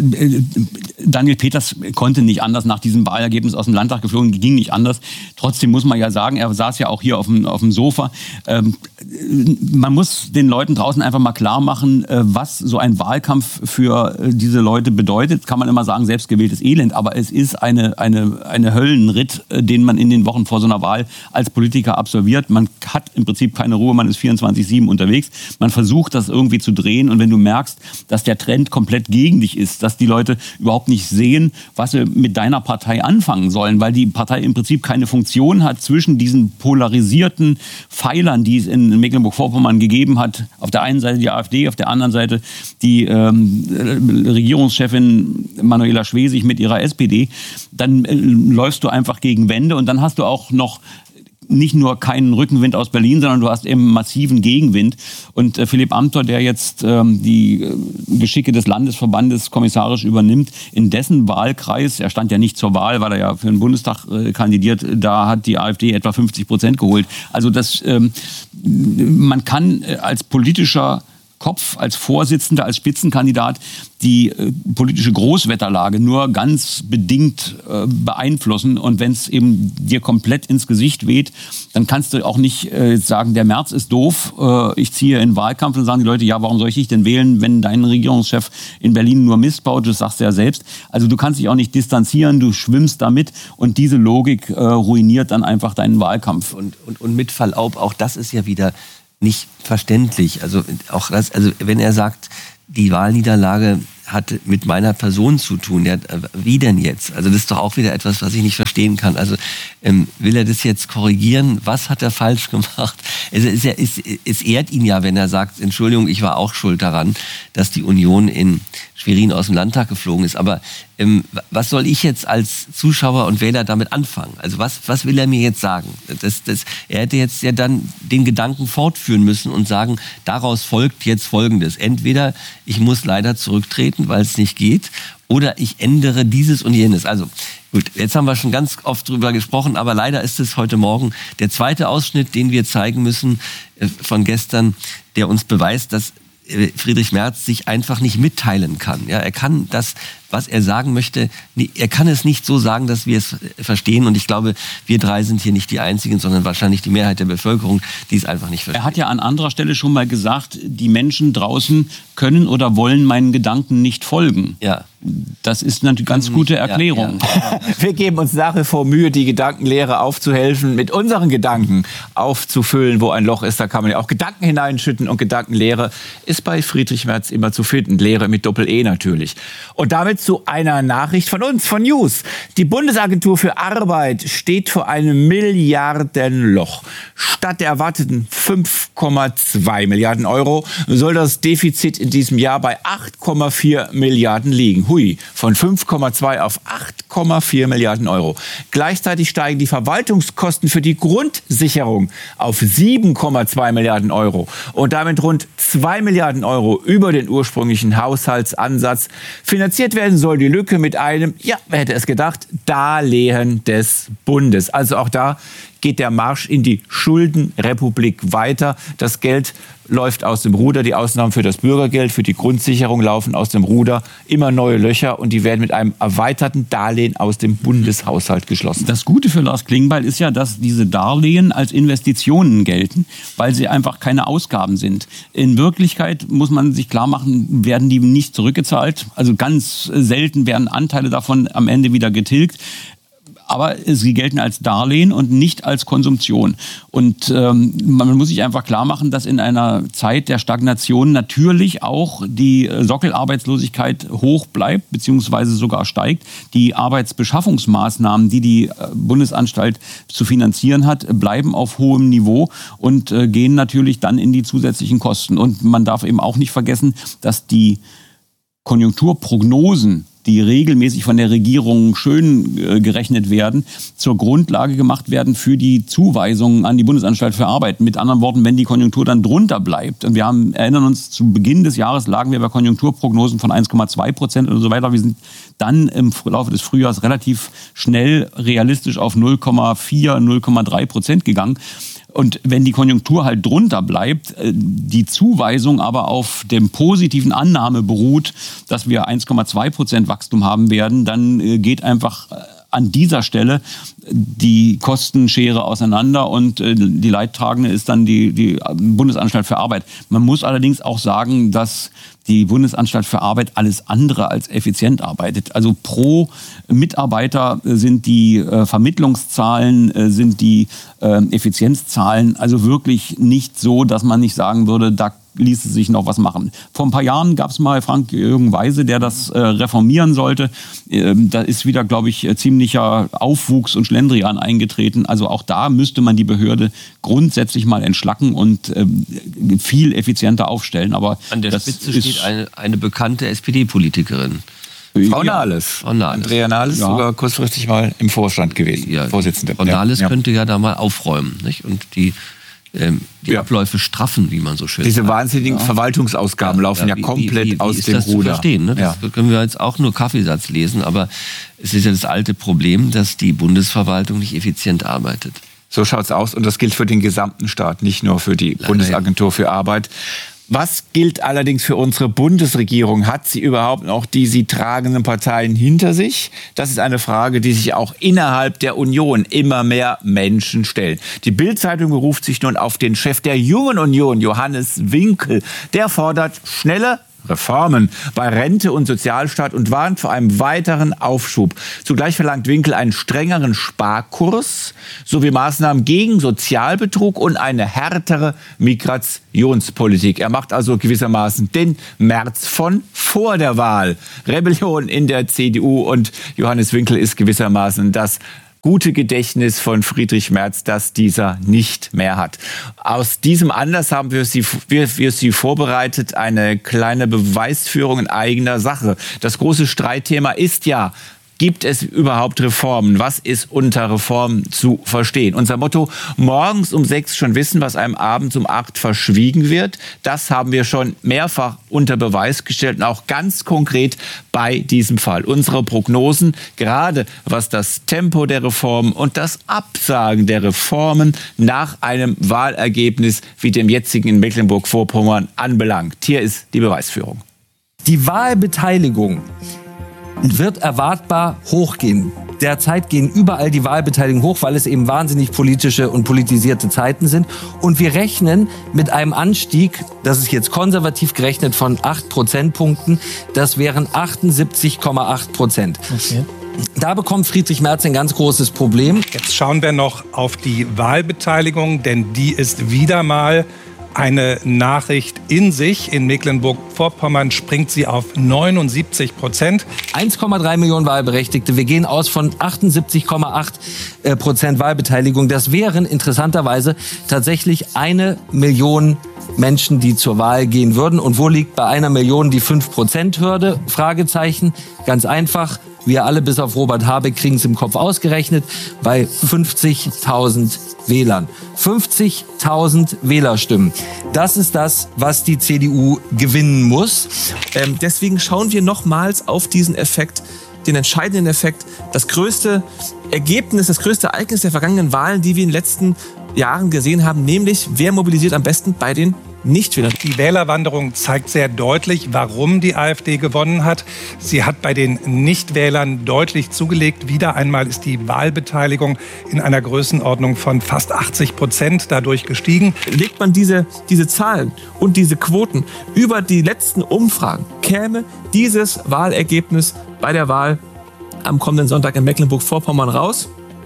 Daniel Peters konnte nicht anders nach diesem Wahlergebnis aus dem Landtag geflogen, ging nicht anders. Trotzdem muss man ja sagen, er saß ja auch hier auf dem, auf dem Sofa. Ähm, man muss den Leuten draußen einfach mal klar machen, äh, was so ein Wahlkampf für äh, diese Leute bedeutet. Kann man immer sagen, selbstgewähltes Elend, aber es ist eine, eine, eine Höllenritt, äh, den man in den Wochen vor so einer Wahl als Politiker absolviert. Man hat im Prinzip keine Ruhe, man ist vierundzwanzig sieben unterwegs. Man versucht, das irgendwie zu drehen und wenn du merkst, dass der Trend komplett gegen dich ist, dass die Leute überhaupt nicht sehen, was sie mit deiner Partei anfangen sollen, weil die Partei im Prinzip keine Funktion hat zwischen diesen polarisierten Pfeilern, die es in Mecklenburg-Vorpommern gegeben hat. Auf der einen Seite die AfD, auf der anderen Seite die ähm, Regierungschefin Manuela Schwesig mit ihrer S P D. Dann äh, läufst du einfach gegen Wände und dann hast du auch noch nicht nur keinen Rückenwind aus Berlin, sondern du hast eben massiven Gegenwind. Und äh, Philipp Amthor, der jetzt ähm, die äh, Geschicke des Landesverbandes kommissarisch übernimmt, in dessen Wahlkreis, er stand ja nicht zur Wahl, weil er ja für den Bundestag äh, kandidiert, da hat die AfD etwa fünfzig Prozent geholt. Also das, ähm, man kann äh, als politischer Kopf, als Vorsitzender, als Spitzenkandidat die äh, politische Großwetterlage nur ganz bedingt äh, beeinflussen. Und wenn es eben dir komplett ins Gesicht weht, dann kannst du auch nicht äh, sagen, der Merz ist doof, äh, ich ziehe in den Wahlkampf, und sagen die Leute, ja, warum soll ich dich denn wählen, wenn dein Regierungschef in Berlin nur Mist baut, das sagst du ja selbst. Also du kannst dich auch nicht distanzieren, du schwimmst damit, und diese Logik äh, ruiniert dann einfach deinen Wahlkampf. Und, und, und mit Verlaub, auch das ist ja wieder nicht verständlich. Also auch das, also wenn er sagt, die Wahlniederlage hat mit meiner Person zu tun, ja, wie denn jetzt? Also das ist doch auch wieder etwas, was ich nicht verstehen kann. Also ähm, will er das jetzt korrigieren? Was hat er falsch gemacht? Also es, es, es ehrt ihn ja, wenn er sagt, Entschuldigung, ich war auch schuld daran, dass die Union in Schwerin aus dem Landtag geflogen ist. Aber ähm, was soll ich jetzt als Zuschauer und Wähler damit anfangen? Also was, was will er mir jetzt sagen? Das, das, er hätte jetzt ja dann den Gedanken fortführen müssen und sagen, daraus folgt jetzt Folgendes. Entweder ich muss leider zurücktreten, weil es nicht geht, oder ich ändere dieses und jenes. Also gut, jetzt haben wir schon ganz oft drüber gesprochen, aber leider ist es heute Morgen der zweite Ausschnitt, den wir zeigen müssen äh, von gestern, der uns beweist, dass Friedrich Merz sich einfach nicht mitteilen kann. Ja, er kann das, was er sagen möchte, er kann es nicht so sagen, dass wir es verstehen. Und ich glaube, wir drei sind hier nicht die Einzigen, sondern wahrscheinlich die Mehrheit der Bevölkerung, die es einfach nicht versteht. Er hat ja an anderer Stelle schon mal gesagt, die Menschen draußen können oder wollen meinen Gedanken nicht folgen. Ja. Das ist eine ganz gute Erklärung. Ja, ja. Wir geben uns nach wie vor Mühe, die Gedankenlehre aufzuhelfen, mit unseren Gedanken aufzufüllen. Wo ein Loch ist, da kann man ja auch Gedanken hineinschütten. Und Gedankenlehre ist bei Friedrich Merz immer zu finden. Lehre mit Doppel-E natürlich. Und damit zu einer Nachricht von uns, von News. Die Bundesagentur für Arbeit steht vor einem Milliardenloch. Statt der erwarteten fünf Komma zwei Milliarden Euro soll das Defizit in diesem Jahr bei acht Komma vier Milliarden liegen. Hui, von fünf Komma zwei auf acht Komma vier Milliarden Euro. Gleichzeitig steigen die Verwaltungskosten für die Grundsicherung auf sieben Komma zwei Milliarden Euro und damit rund zwei Milliarden Euro über den ursprünglichen Haushaltsansatz. Finanziert werden soll die Lücke mit einem, ja, wer hätte es gedacht, Darlehen des Bundes. Also auch da geht der Marsch in die Schuldenrepublik weiter. Das Geld läuft aus dem Ruder. Die Ausnahmen für das Bürgergeld, für die Grundsicherung laufen aus dem Ruder. Immer neue Löcher, und die werden mit einem erweiterten Darlehen aus dem Bundeshaushalt geschlossen. Das Gute für Lars Klingbeil ist ja, dass diese Darlehen als Investitionen gelten, weil sie einfach keine Ausgaben sind. In Wirklichkeit muss man sich klar machen, werden die nicht zurückgezahlt. Also ganz selten werden Anteile davon am Ende wieder getilgt. Aber sie gelten als Darlehen und nicht als Konsumption. Und ähm, man muss sich einfach klar machen, dass in einer Zeit der Stagnation natürlich auch die Sockelarbeitslosigkeit hoch bleibt, beziehungsweise sogar steigt. Die Arbeitsbeschaffungsmaßnahmen, die die Bundesanstalt zu finanzieren hat, bleiben auf hohem Niveau und äh, gehen natürlich dann in die zusätzlichen Kosten. Und man darf eben auch nicht vergessen, dass die Konjunkturprognosen, die regelmäßig von der Regierung schön äh, gerechnet werden, zur Grundlage gemacht werden für die Zuweisungen an die Bundesanstalt für Arbeit. Mit anderen Worten, wenn die Konjunktur dann drunter bleibt. Und wir haben, erinnern uns, zu Beginn des Jahres lagen wir bei Konjunkturprognosen von eins Komma zwei Prozent und so weiter. Wir sind dann im Laufe des Frühjahrs relativ schnell realistisch auf null Komma vier, null Komma drei Prozent gegangen. Und wenn die Konjunktur halt drunter bleibt, die Zuweisung aber auf dem positiven Annahme beruht, dass wir eins Komma zwei Prozent Wachstum haben werden, dann geht einfach an dieser Stelle die Kostenschere auseinander und die Leidtragende ist dann die, die Bundesanstalt für Arbeit. Man muss allerdings auch sagen, dass die Bundesanstalt für Arbeit alles andere als effizient arbeitet. Also pro Mitarbeiter sind die äh, Vermittlungszahlen, äh, sind die äh, Effizienzzahlen also wirklich nicht so, dass man nicht sagen würde, da ließe sich noch was machen. Vor ein paar Jahren gab es mal Frank-Jürgen Weise, der das äh, reformieren sollte. Ähm, da ist wieder, glaube ich, ziemlicher Aufwuchs und Schlendrian eingetreten. Also auch da müsste man die Behörde grundsätzlich mal entschlacken und ähm, viel effizienter aufstellen. Aber an der Spitze steht eine, eine bekannte S P D-Politikerin. Frau Nahles. Frau Nahles. Andrea Nahles, Ja. sogar kurzfristig mal im Vorstand gewesen. Ja, Vorsitzende. Frau Nahles ja. könnte ja da mal aufräumen, nicht? Und die, ähm, die Ja. Abläufe straffen, wie man so schön Diese sagt. wahnsinnigen Verwaltungsausgaben laufen ja, wie- komplett wie, wie, aus wie ist dem das Ruder. Zu verstehen, ne? Ja. Das können wir jetzt auch nur Kaffeesatz lesen, aber es ist ja das alte Problem, dass die Bundesverwaltung nicht effizient arbeitet. So schaut's aus und das gilt für den gesamten Staat, nicht nur für die Leider Bundesagentur für Arbeit. Was gilt allerdings für unsere Bundesregierung? Hat sie überhaupt noch die sie tragenden Parteien hinter sich? Das ist eine Frage, die sich auch innerhalb der Union immer mehr Menschen stellen. Die Bild-Zeitung beruft sich nun auf den Chef der Jungen Union, Johannes Winkel. Der fordert schnelle Reformen bei Rente und Sozialstaat und warnt vor einem weiteren Aufschub. Zugleich verlangt Winkel einen strengeren Sparkurs sowie Maßnahmen gegen Sozialbetrug und eine härtere Migrationspolitik. Er macht also gewissermaßen den März von vor der Wahl. Rebellion in der C D U und Johannes Winkel ist gewissermaßen das gute Gedächtnis von Friedrich Merz, das dieser nicht mehr hat. Aus diesem Anlass haben wir Sie, wir, wir Sie vorbereitet, eine kleine Beweisführung in eigener Sache. Das große Streitthema ist ja, gibt es überhaupt Reformen? Was ist unter Reformen zu verstehen? Unser Motto, morgens um sechs schon wissen, was einem abends um acht verschwiegen wird. Das haben wir schon mehrfach unter Beweis gestellt und auch ganz konkret bei diesem Fall. Unsere Prognosen, gerade was das Tempo der Reformen und das Absagen der Reformen nach einem Wahlergebnis wie dem jetzigen in Mecklenburg-Vorpommern anbelangt. Hier ist die Beweisführung. Die Wahlbeteiligung wird erwartbar hochgehen. Derzeit gehen überall die Wahlbeteiligung hoch, weil es eben wahnsinnig politische und politisierte Zeiten sind. Und wir rechnen mit einem Anstieg, das ist jetzt konservativ gerechnet, von acht Prozentpunkten. Das wären achtundsiebzig Komma acht Prozent. Okay. Da bekommt Friedrich Merz ein ganz großes Problem. Jetzt schauen wir noch auf die Wahlbeteiligung, denn die ist wieder mal eine Nachricht in sich. In Mecklenburg-Vorpommern springt sie auf neunundsiebzig Prozent. eins Komma drei Millionen Wahlberechtigte. Wir gehen aus von achtundsiebzig Komma acht Prozent Wahlbeteiligung. Das wären interessanterweise tatsächlich eine Million Menschen, die zur Wahl gehen würden. Und wo liegt bei einer Million die fünf Prozent Hürde? Fragezeichen. Ganz einfach. Wir alle bis auf Robert Habeck kriegen es im Kopf ausgerechnet, bei fünfzigtausend Wählern. fünfzigtausend Wählerstimmen. Das ist das, was die C D U gewinnen muss. Ähm, deswegen schauen wir nochmals auf diesen Effekt, den entscheidenden Effekt, das größte Ergebnis, das größte Ereignis der vergangenen Wahlen, die wir in den letzten Jahren gesehen haben, nämlich wer mobilisiert am besten bei den Nichtwählern. Die Wählerwanderung zeigt sehr deutlich, warum die AfD gewonnen hat. Sie hat bei den Nichtwählern deutlich zugelegt. Wieder einmal ist die Wahlbeteiligung in einer Größenordnung von fast achtzig Prozent dadurch gestiegen. Legt man diese, diese Zahlen und diese Quoten über die letzten Umfragen, käme dieses Wahlergebnis bei der Wahl am kommenden Sonntag in Mecklenburg-Vorpommern raus.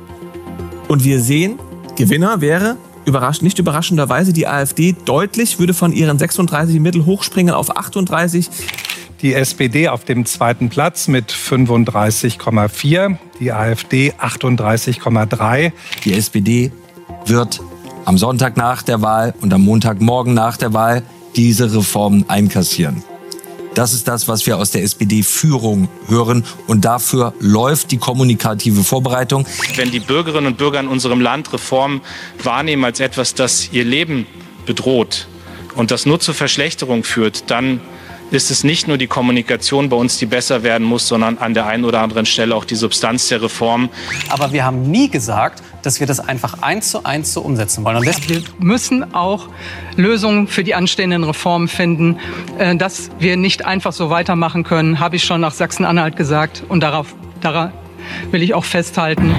Und wir sehen, Gewinner wäre Überraschend, nicht überraschenderweise die AfD deutlich, würde von ihren sechsunddreißig Mittel hochspringen auf achtunddreißig. Die S P D auf dem zweiten Platz mit fünfunddreißig Komma vier, die AfD achtunddreißig Komma drei. Die S P D wird am Sonntag nach der Wahl und am Montagmorgen nach der Wahl diese Reformen einkassieren. Das ist das, was wir aus der S P D-Führung hören. Und dafür läuft die kommunikative Vorbereitung. Wenn die Bürgerinnen und Bürger in unserem Land Reformen wahrnehmen als etwas, das ihr Leben bedroht und das nur zur Verschlechterung führt, dann ist es nicht nur die Kommunikation bei uns, die besser werden muss, sondern an der einen oder anderen Stelle auch die Substanz der Reform. Aber wir haben nie gesagt, dass wir das einfach eins zu eins so umsetzen wollen. Und wir müssen auch Lösungen für die anstehenden Reformen finden. Dass wir nicht einfach so weitermachen können, habe ich schon nach Sachsen-Anhalt gesagt. Und darauf, daran will ich auch festhalten.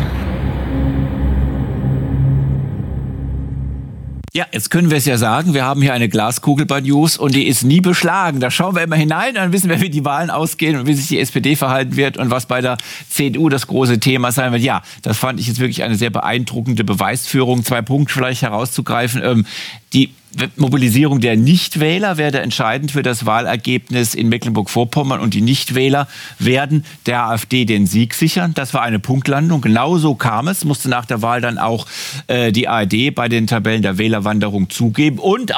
Ja, jetzt können wir es ja sagen, wir haben hier eine Glaskugel bei News und die ist nie beschlagen. Da schauen wir immer hinein, dann wissen wir, wie die Wahlen ausgehen und wie sich die S P D verhalten wird und was bei der C D U das große Thema sein wird. Ja, das fand ich jetzt wirklich eine sehr beeindruckende Beweisführung. Zwei Punkte vielleicht herauszugreifen. Ähm, die Mobilisierung der Nichtwähler werde entscheidend für das Wahlergebnis in Mecklenburg-Vorpommern und die Nichtwähler werden der AfD den Sieg sichern. Das war eine Punktlandung. Genauso kam es, musste nach der Wahl dann auch äh, die A R D bei den Tabellen der Wählerwanderung zugeben und auch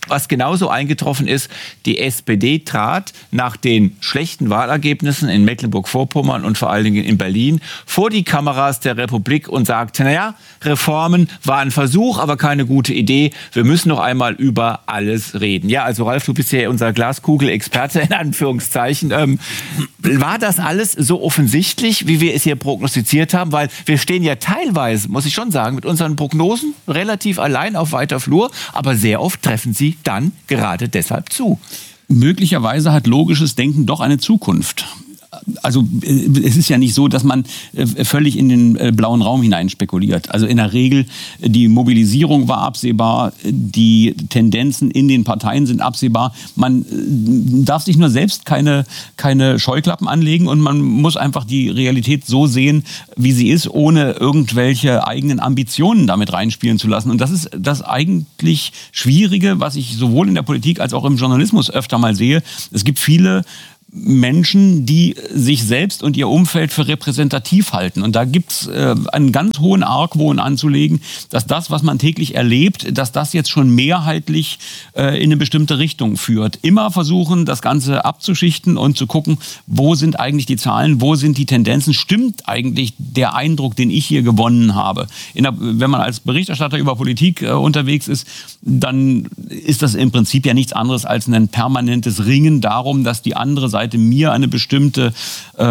was genauso eingetroffen ist, die S P D trat nach den schlechten Wahlergebnissen in Mecklenburg-Vorpommern und vor allen Dingen in Berlin vor die Kameras der Republik und sagte, naja, Reformen war ein Versuch, aber keine gute Idee. Wir müssen noch einmal über alles reden. Ja, also Ralf, du bist ja unser Glaskugel-Experte in Anführungszeichen. Ähm, war das alles so offensichtlich, wie wir es hier prognostiziert haben? Weil wir stehen ja teilweise, muss ich schon sagen, mit unseren Prognosen relativ allein auf weiter Flur, aber sehr oft treffen sie dann gerade deshalb zu. Möglicherweise hat logisches Denken doch eine Zukunft. Also es ist ja nicht so, dass man völlig in den blauen Raum hinein spekuliert. Also in der Regel, die Mobilisierung war absehbar, die Tendenzen in den Parteien sind absehbar. Man darf sich nur selbst keine, keine Scheuklappen anlegen und man muss einfach die Realität so sehen, wie sie ist, ohne irgendwelche eigenen Ambitionen damit reinspielen zu lassen. Und das ist das eigentlich Schwierige, was ich sowohl in der Politik als auch im Journalismus öfter mal sehe. Es gibt viele Menschen, die sich selbst und ihr Umfeld für repräsentativ halten. Und da gibt's äh, einen ganz hohen Argwohn anzulegen, dass das, was man täglich erlebt, dass das jetzt schon mehrheitlich äh, in eine bestimmte Richtung führt. Immer versuchen, das Ganze abzuschichten und zu gucken, wo sind eigentlich die Zahlen, wo sind die Tendenzen, stimmt eigentlich der Eindruck, den ich hier gewonnen habe. In der, wenn man als Berichterstatter über Politik äh, unterwegs ist, dann ist das im Prinzip ja nichts anderes als ein permanentes Ringen darum, dass die andere Seite mir eine bestimmte äh,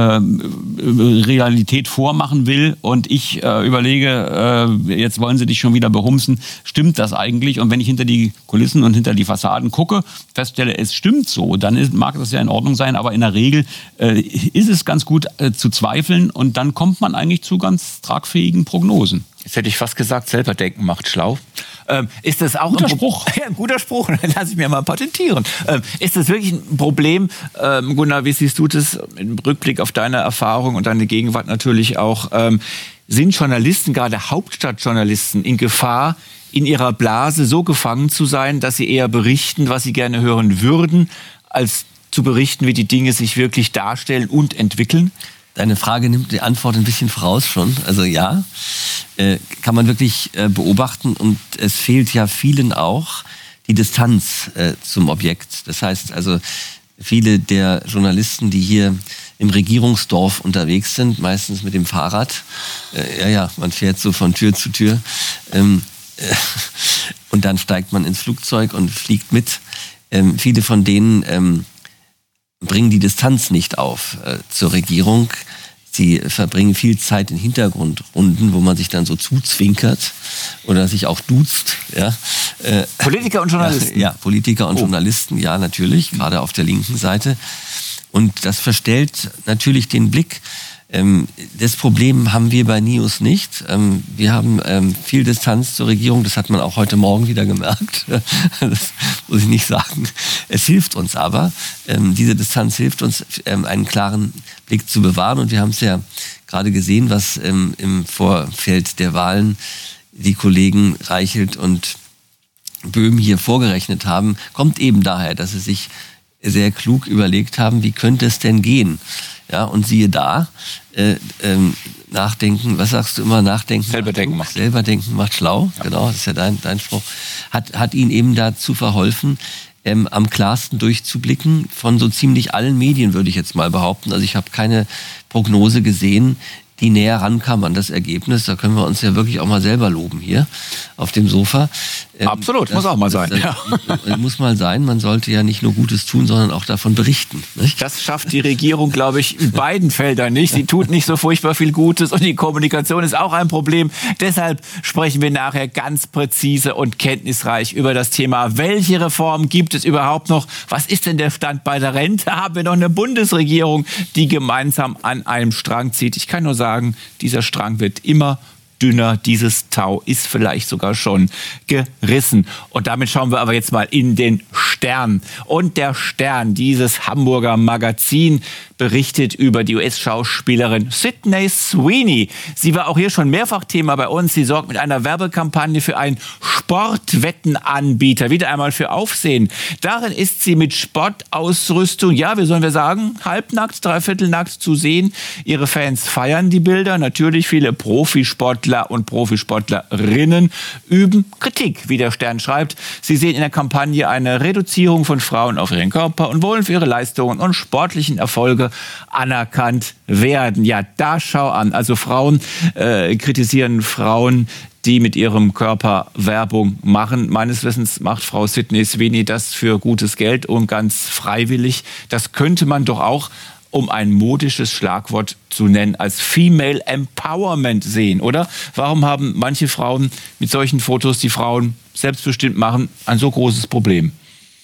Realität vormachen will und ich äh, überlege, äh, jetzt wollen sie dich schon wieder behumsen, stimmt das eigentlich? Und wenn ich hinter die Kulissen und hinter die Fassaden gucke, feststelle, es stimmt so, dann ist, mag das ja in Ordnung sein, aber in der Regel äh, ist es ganz gut äh, zu zweifeln und dann kommt man eigentlich zu ganz tragfähigen Prognosen. Jetzt hätte ich fast gesagt, selber denken macht schlau. Ähm, ist das auch guter ein Spruch? Ja, ein guter Spruch, den lasse ich mir mal patentieren. Ähm, ist das wirklich ein Problem, ähm, Gunnar, wie siehst du das im Rückblick auf deine Erfahrung und deine Gegenwart natürlich auch? Ähm, sind Journalisten, gerade Hauptstadtjournalisten, in Gefahr, in ihrer Blase so gefangen zu sein, dass sie eher berichten, was sie gerne hören würden, als zu berichten, wie die Dinge sich wirklich darstellen und entwickeln? Deine Frage nimmt die Antwort ein bisschen voraus schon. Also ja, äh, kann man wirklich äh, beobachten. Und es fehlt ja vielen auch die Distanz äh, zum Objekt. Das heißt also, viele der Journalisten, die hier im Regierungsdorf unterwegs sind, meistens mit dem Fahrrad, äh, ja, ja, man fährt so von Tür zu Tür, ähm, äh, und dann steigt man ins Flugzeug und fliegt mit. Ähm, viele von denen ähm, bringen die Distanz nicht auf äh, zur Regierung. Sie verbringen viel Zeit in Hintergrundrunden, wo man sich dann so zuzwinkert oder sich auch duzt. Ja. Äh, Politiker und Journalisten? Ja, ja Politiker und oh. Journalisten, ja natürlich, gerade auf der linken Seite. Und das verstellt natürlich den Blick. Ähm, das Problem haben wir bei NIOS nicht. Ähm, wir haben ähm, viel Distanz zur Regierung, das hat man auch heute Morgen wieder gemerkt. Das muss ich nicht sagen. Es hilft uns aber, ähm, diese Distanz hilft uns, ähm, einen klaren Blick zu bewahren. Und wir haben es ja gerade gesehen, was ähm, im Vorfeld der Wahlen die Kollegen Reichelt und Böhm hier vorgerechnet haben, kommt eben daher, dass sie sich sehr klug überlegt haben, wie könnte es denn gehen? Ja, und siehe da, äh, ähm, nachdenken, was sagst du immer, nachdenken? Selber denken macht. Selber denken macht schlau, ja. Genau, das ist ja dein, dein Spruch. Hat, hat ihnen eben dazu verholfen, ähm, am klarsten durchzublicken von so ziemlich allen Medien, würde ich jetzt mal behaupten. Also ich habe keine Prognose gesehen, die näher rankam an das Ergebnis. Da können wir uns ja wirklich auch mal selber loben hier auf dem Sofa. Ähm, Absolut, das, muss auch mal sein. Das, das, ja. Muss mal sein. Man sollte ja nicht nur Gutes tun, sondern auch davon berichten. Nicht? Das schafft die Regierung, glaube ich, in beiden Feldern nicht. Sie tut nicht so furchtbar viel Gutes und die Kommunikation ist auch ein Problem. Deshalb sprechen wir nachher ganz präzise und kenntnisreich über das Thema, welche Reformen gibt es überhaupt noch? Was ist denn der Stand bei der Rente? Haben wir noch eine Bundesregierung, die gemeinsam an einem Strang zieht? Ich kann nur sagen, dieser Strang wird immer dünner, dieses Tau ist vielleicht sogar schon gerissen. Und damit schauen wir aber jetzt mal in den Stern. Und der Stern, dieses Hamburger Magazin, berichtet über die U S-Schauspielerin Sydney Sweeney. Sie war auch hier schon mehrfach Thema bei uns. Sie sorgt mit einer Werbekampagne für ein Sportwettenanbieter. Wieder einmal für Aufsehen. Darin ist sie mit Sportausrüstung, ja, wie sollen wir sagen, halbnackt, dreiviertelnackt zu sehen. Ihre Fans feiern die Bilder. Natürlich viele Profisportler und Profisportlerinnen üben Kritik, wie der Stern schreibt. Sie sehen in der Kampagne eine Reduzierung von Frauen auf ihren Körper und wollen für ihre Leistungen und sportlichen Erfolge anerkannt werden. Ja, da schau an. Also Frauen äh, kritisieren Frauen, die mit ihrem Körper Werbung machen. Meines Wissens macht Frau Sydney Sweeney das für gutes Geld und ganz freiwillig. Das könnte man doch auch, um ein modisches Schlagwort zu nennen, als Female Empowerment sehen, oder? Warum haben manche Frauen mit solchen Fotos, die Frauen selbstbestimmt machen, ein so großes Problem?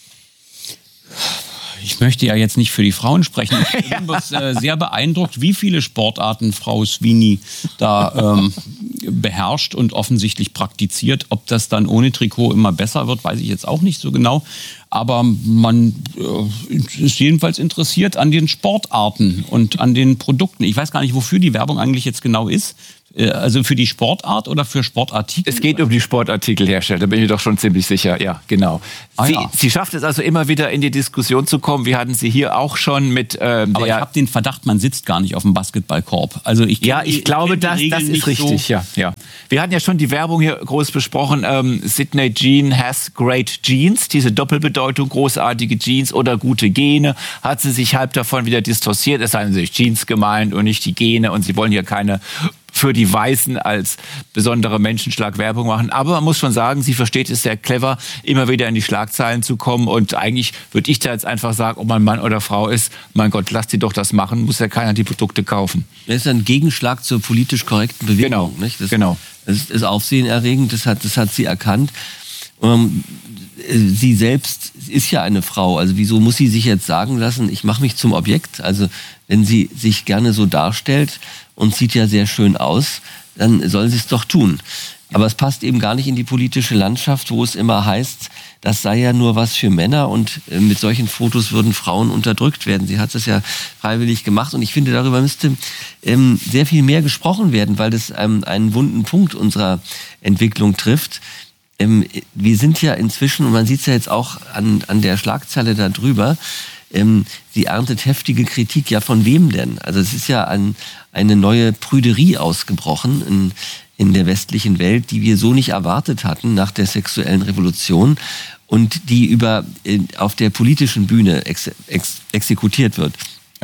Ich möchte ja jetzt nicht für die Frauen sprechen. Ich bin bloß, äh, sehr beeindruckt, wie viele Sportarten Frau Sweeney da ähm, beherrscht und offensichtlich praktiziert. Ob das dann ohne Trikot immer besser wird, weiß ich jetzt auch nicht so genau. Aber man äh, ist jedenfalls interessiert an den Sportarten und an den Produkten. Ich weiß gar nicht, wofür die Werbung eigentlich jetzt genau ist. Also für die Sportart oder für Sportartikel? Es geht um die Sportartikelhersteller, da bin ich doch schon ziemlich sicher. Ja, genau. Ah, sie, ja. sie schafft es also immer wieder in die Diskussion zu kommen. Wir hatten sie hier auch schon mit... Ähm, Aber ich habe den Verdacht, man sitzt gar nicht auf dem Basketballkorb. Also ich ja, ich, ich glaube, das, das ist richtig. So. Ja, ja. Wir hatten ja schon die Werbung hier groß besprochen. Ähm, Sydney Jean has great genes. Diese Doppelbedeutung, großartige Jeans oder gute Gene. Hat sie sich halb davon wieder distorsiert. Es seien natürlich Jeans gemeint und nicht die Gene. Und sie wollen hier keine... für die Weißen als besondere Menschenschlag Werbung machen. Aber man muss schon sagen, sie versteht es sehr clever, immer wieder in die Schlagzeilen zu kommen. Und eigentlich würde ich da jetzt einfach sagen, ob man Mann oder Frau ist, mein Gott, lasst sie doch das machen, muss ja keiner die Produkte kaufen. Das ist ein Gegenschlag zur politisch korrekten Bewegung. Genau, nicht? Das, genau. Das ist aufsehenerregend, das hat, das hat sie erkannt. Ähm, sie selbst ist ja eine Frau, also wieso muss sie sich jetzt sagen lassen, ich mache mich zum Objekt? Also wenn sie sich gerne so darstellt und sieht ja sehr schön aus, dann soll sie es doch tun. Aber es passt eben gar nicht in die politische Landschaft, wo es immer heißt, das sei ja nur was für Männer und mit solchen Fotos würden Frauen unterdrückt werden. Sie hat es ja freiwillig gemacht und ich finde, darüber müsste ähm, sehr viel mehr gesprochen werden, weil das ähm, einen wunden Punkt unserer Entwicklung trifft. Ähm, wir sind ja inzwischen, und man sieht es ja jetzt auch an, an der Schlagzeile da drüber, ähm, sie erntet heftige Kritik. Ja, von wem denn? Also es ist ja ein, eine neue Prüderie ausgebrochen in, in der westlichen Welt, die wir so nicht erwartet hatten nach der sexuellen Revolution und die über, äh, auf der politischen Bühne ex, ex, exekutiert wird.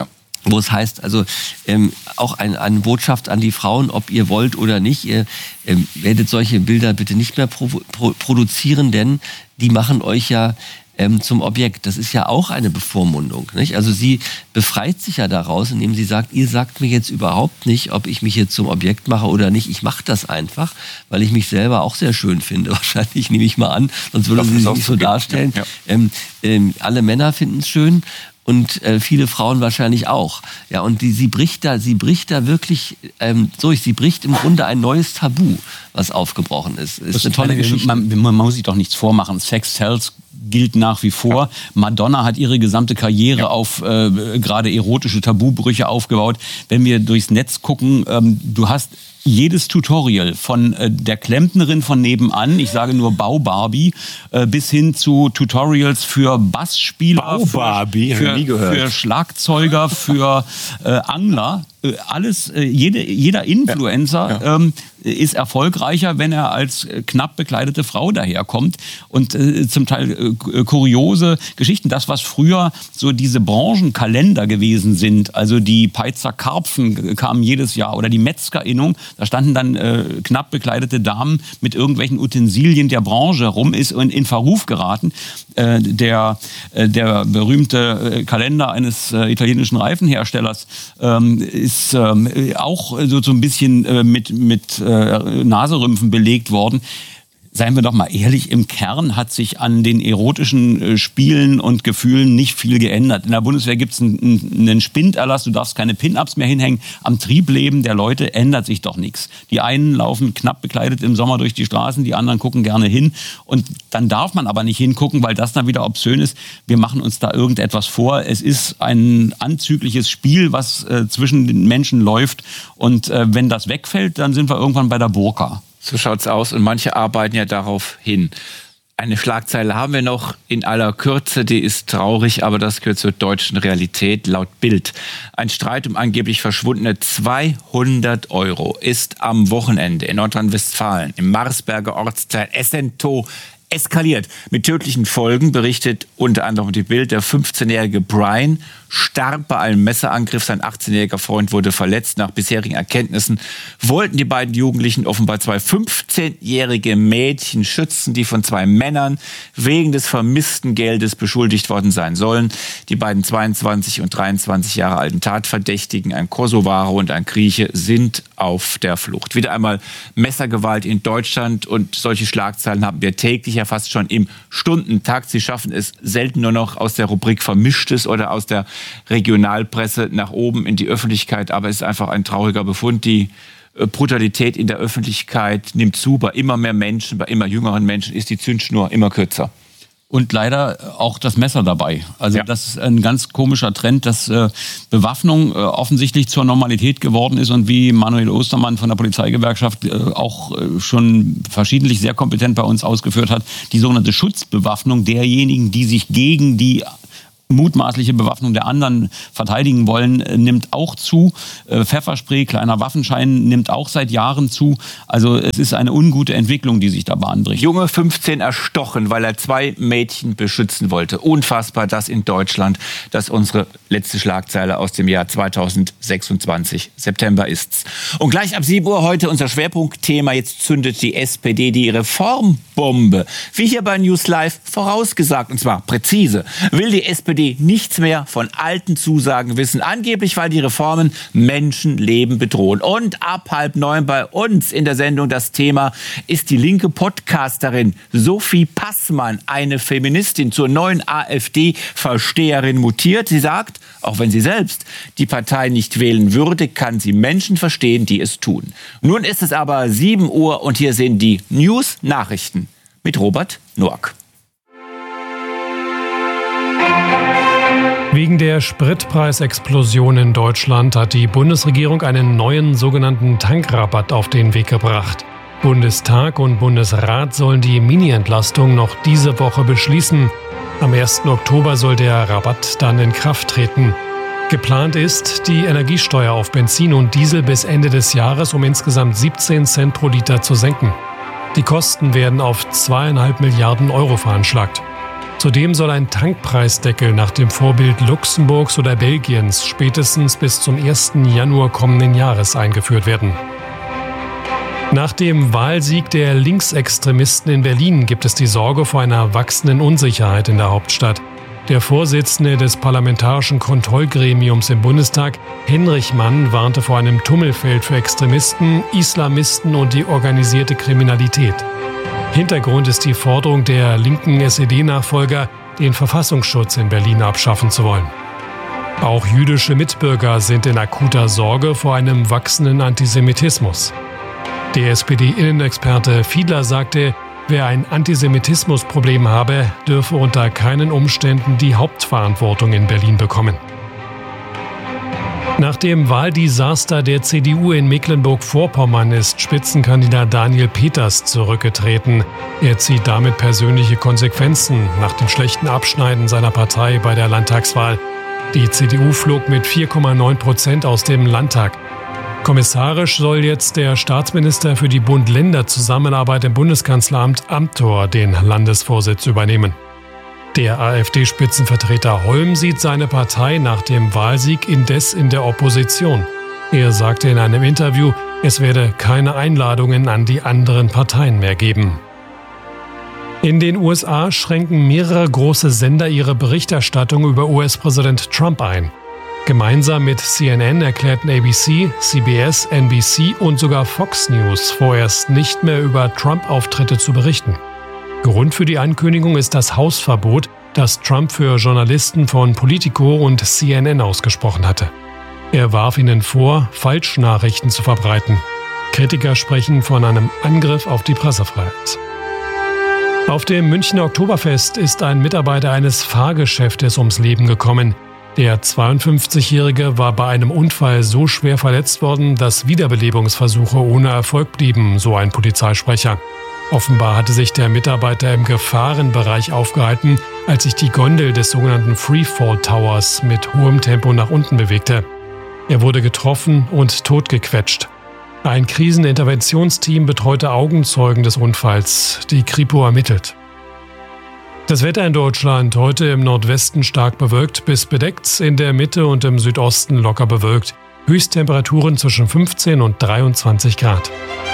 Wo es heißt, also ähm, auch ein, eine Botschaft an die Frauen, ob ihr wollt oder nicht, ihr ähm, werdet solche Bilder bitte nicht mehr pro, pro, produzieren, denn die machen euch ja ähm, zum Objekt. Das ist ja auch eine Bevormundung, nicht? Also sie befreit sich ja daraus, indem sie sagt, ihr sagt mir jetzt überhaupt nicht, ob ich mich jetzt zum Objekt mache oder nicht. Ich mache das einfach, weil ich mich selber auch sehr schön finde. Wahrscheinlich nehme ich mal an, sonst würde sie sich nicht so darstellen. Ja, ja. Ähm, ähm, alle Männer finden es schön. Und äh, viele Frauen wahrscheinlich auch. Ja, und die, sie bricht da, sie bricht da wirklich ähm, durch. Sie bricht im Grunde ein neues Tabu, was aufgebrochen ist. Ist das eine tolle Geschichte. Man, man muss sich doch nichts vormachen. Sex sells gilt nach wie vor. Ja. Madonna hat ihre gesamte Karriere ja. auf äh, gerade erotische Tabubrüche aufgebaut. Wenn wir durchs Netz gucken, ähm, du hast jedes Tutorial von äh, der Klempnerin von nebenan, ich sage nur Bau-Barbie, äh, bis hin zu Tutorials für Bassspieler, Bau-Barbie, für, für, für Schlagzeuger, für äh, Angler. Äh, alles, äh, jede, jeder Influencer ja. Ja. Ähm, ist erfolgreicher, wenn er als äh, knapp bekleidete Frau daherkommt. Und äh, zum Teil äh, kuriose Geschichten. Das, was früher so diese Branchenkalender gewesen sind, also die Peitzer Karpfen kamen jedes Jahr oder die Metzgerinnung, da standen dann äh, knapp bekleidete Damen mit irgendwelchen Utensilien der Branche rum, ist in, in Verruf geraten. Äh, der, äh, der berühmte äh, Kalender eines äh, italienischen Reifenherstellers ähm, ist ähm, auch so, so ein bisschen äh, mit, mit äh, Naserümpfen belegt worden. Seien wir doch mal ehrlich, im Kern hat sich an den erotischen äh, Spielen und Gefühlen nicht viel geändert. In der Bundeswehr gibt es einen, einen Spinderlass, du darfst keine Pin-Ups mehr hinhängen. Am Triebleben der Leute ändert sich doch nichts. Die einen laufen knapp bekleidet im Sommer durch die Straßen, die anderen gucken gerne hin. Und dann darf man aber nicht hingucken, weil das dann wieder obszön ist. Wir machen uns da irgendetwas vor. Es ist ein anzügliches Spiel, was äh, zwischen den Menschen läuft. Und äh, wenn das wegfällt, dann sind wir irgendwann bei der Burka. So schaut's aus und manche arbeiten ja darauf hin. Eine Schlagzeile haben wir noch in aller Kürze, die ist traurig, aber das gehört zur deutschen Realität. Laut Bild: Ein Streit um angeblich verschwundene zweihundert Euro ist am Wochenende in Nordrhein-Westfalen im Marsberger Ortsteil Essentow eskaliert. Mit tödlichen Folgen, berichtet unter anderem die Bild. Der fünfzehnjährige Brian starb bei einem Messerangriff. Sein achtzehnjähriger Freund wurde verletzt. Nach bisherigen Erkenntnissen wollten die beiden Jugendlichen offenbar zwei fünfzehnjährige Mädchen schützen, die von zwei Männern wegen des vermissten Geldes beschuldigt worden sein sollen. Die beiden zweiundzwanzig und dreiundzwanzig Jahre alten Tatverdächtigen, ein Kosovare und ein Grieche, sind auf der Flucht. Wieder einmal Messergewalt in Deutschland, und solche Schlagzeilen haben wir täglich, ja fast schon im Stundentakt. Sie schaffen es selten nur noch aus der Rubrik Vermischtes oder aus der Regionalpresse nach oben in die Öffentlichkeit, aber es ist einfach ein trauriger Befund. Die Brutalität in der Öffentlichkeit nimmt zu. Bei immer mehr Menschen, bei immer jüngeren Menschen ist die Zündschnur immer kürzer. Und leider auch das Messer dabei. Also ja. Das ist ein ganz komischer Trend, dass äh, Bewaffnung äh, offensichtlich zur Normalität geworden ist und wie Manuel Ostermann von der Polizeigewerkschaft äh, auch äh, schon verschiedentlich sehr kompetent bei uns ausgeführt hat, die sogenannte Schutzbewaffnung derjenigen, die sich gegen die mutmaßliche Bewaffnung der anderen verteidigen wollen, nimmt auch zu. Pfefferspray, kleiner Waffenschein, nimmt auch seit Jahren zu. Also es ist eine ungute Entwicklung, die sich da bahnbricht. Junge fünfzehn erstochen, weil er zwei Mädchen beschützen wollte. Unfassbar, das in Deutschland. Das ist unsere letzte Schlagzeile aus dem Jahr zweitausendsechsundzwanzig. September ist's. Und gleich ab sieben Uhr heute unser Schwerpunktthema. Jetzt zündet die S P D die Reformbombe. Wie hier bei News Live vorausgesagt, und zwar präzise, will die S P D nichts mehr von alten Zusagen wissen. Angeblich, weil die Reformen Menschenleben bedrohen. Und ab halb neun bei uns in der Sendung das Thema: Ist die linke Podcasterin Sophie Passmann, eine Feministin, zur neuen AfD-Versteherin mutiert? Sie sagt, auch wenn sie selbst die Partei nicht wählen würde, kann sie Menschen verstehen, die es tun. Nun ist es aber sieben Uhr und hier sind die News-Nachrichten mit Robert Noack. Wegen der Spritpreisexplosion in Deutschland hat die Bundesregierung einen neuen sogenannten Tankrabatt auf den Weg gebracht. Bundestag und Bundesrat sollen die Mini-Entlastung noch diese Woche beschließen. Am ersten Oktober soll der Rabatt dann in Kraft treten. Geplant ist, die Energiesteuer auf Benzin und Diesel bis Ende des Jahres um insgesamt siebzehn Cent pro Liter zu senken. Die Kosten werden auf zweieinhalb Milliarden Euro veranschlagt. Zudem soll ein Tankpreisdeckel nach dem Vorbild Luxemburgs oder Belgiens spätestens bis zum ersten Januar kommenden Jahres eingeführt werden. Nach dem Wahlsieg der Linksextremisten in Berlin gibt es die Sorge vor einer wachsenden Unsicherheit in der Hauptstadt. Der Vorsitzende des Parlamentarischen Kontrollgremiums im Bundestag, Henrich Mann, warnte vor einem Tummelfeld für Extremisten, Islamisten und die organisierte Kriminalität. Hintergrund ist die Forderung der linken S E D-Nachfolger, den Verfassungsschutz in Berlin abschaffen zu wollen. Auch jüdische Mitbürger sind in akuter Sorge vor einem wachsenden Antisemitismus. Der S P D-Innenexperte Fiedler sagte, wer ein Antisemitismusproblem habe, dürfe unter keinen Umständen die Hauptverantwortung in Berlin bekommen. Nach dem Wahldesaster der C D U in Mecklenburg-Vorpommern ist Spitzenkandidat Daniel Peters zurückgetreten. Er zieht damit persönliche Konsequenzen nach dem schlechten Abschneiden seiner Partei bei der Landtagswahl. Die C D U flog mit vier Komma neun Prozent aus dem Landtag. Kommissarisch soll jetzt der Staatsminister für die Bund-Länder-Zusammenarbeit im Bundeskanzleramt Amthor den Landesvorsitz übernehmen. Der AfD-Spitzenvertreter Holm sieht seine Partei nach dem Wahlsieg indes in der Opposition. Er sagte in einem Interview, es werde keine Einladungen an die anderen Parteien mehr geben. In den U S A schränken mehrere große Sender ihre Berichterstattung über U S-Präsident Trump ein. Gemeinsam mit C N N erklärten A B C, C B S, N B C und sogar Fox News vorerst nicht mehr über Trump-Auftritte zu berichten. Grund für die Ankündigung ist das Hausverbot, das Trump für Journalisten von Politico und C N N ausgesprochen hatte. Er warf ihnen vor, Falschnachrichten zu verbreiten. Kritiker sprechen von einem Angriff auf die Pressefreiheit. Auf dem Münchner Oktoberfest ist ein Mitarbeiter eines Fahrgeschäftes ums Leben gekommen. Der zweiundfünfzigjährige war bei einem Unfall so schwer verletzt worden, dass Wiederbelebungsversuche ohne Erfolg blieben, so ein Polizeisprecher. Offenbar hatte sich der Mitarbeiter im Gefahrenbereich aufgehalten, als sich die Gondel des sogenannten Freefall Towers mit hohem Tempo nach unten bewegte. Er wurde getroffen und totgequetscht. Ein Kriseninterventionsteam betreute Augenzeugen des Unfalls. Die Kripo ermittelt. Das Wetter in Deutschland heute im Nordwesten stark bewölkt bis bedeckt, in der Mitte und im Südosten locker bewölkt. Höchsttemperaturen zwischen fünfzehn und dreiundzwanzig Grad.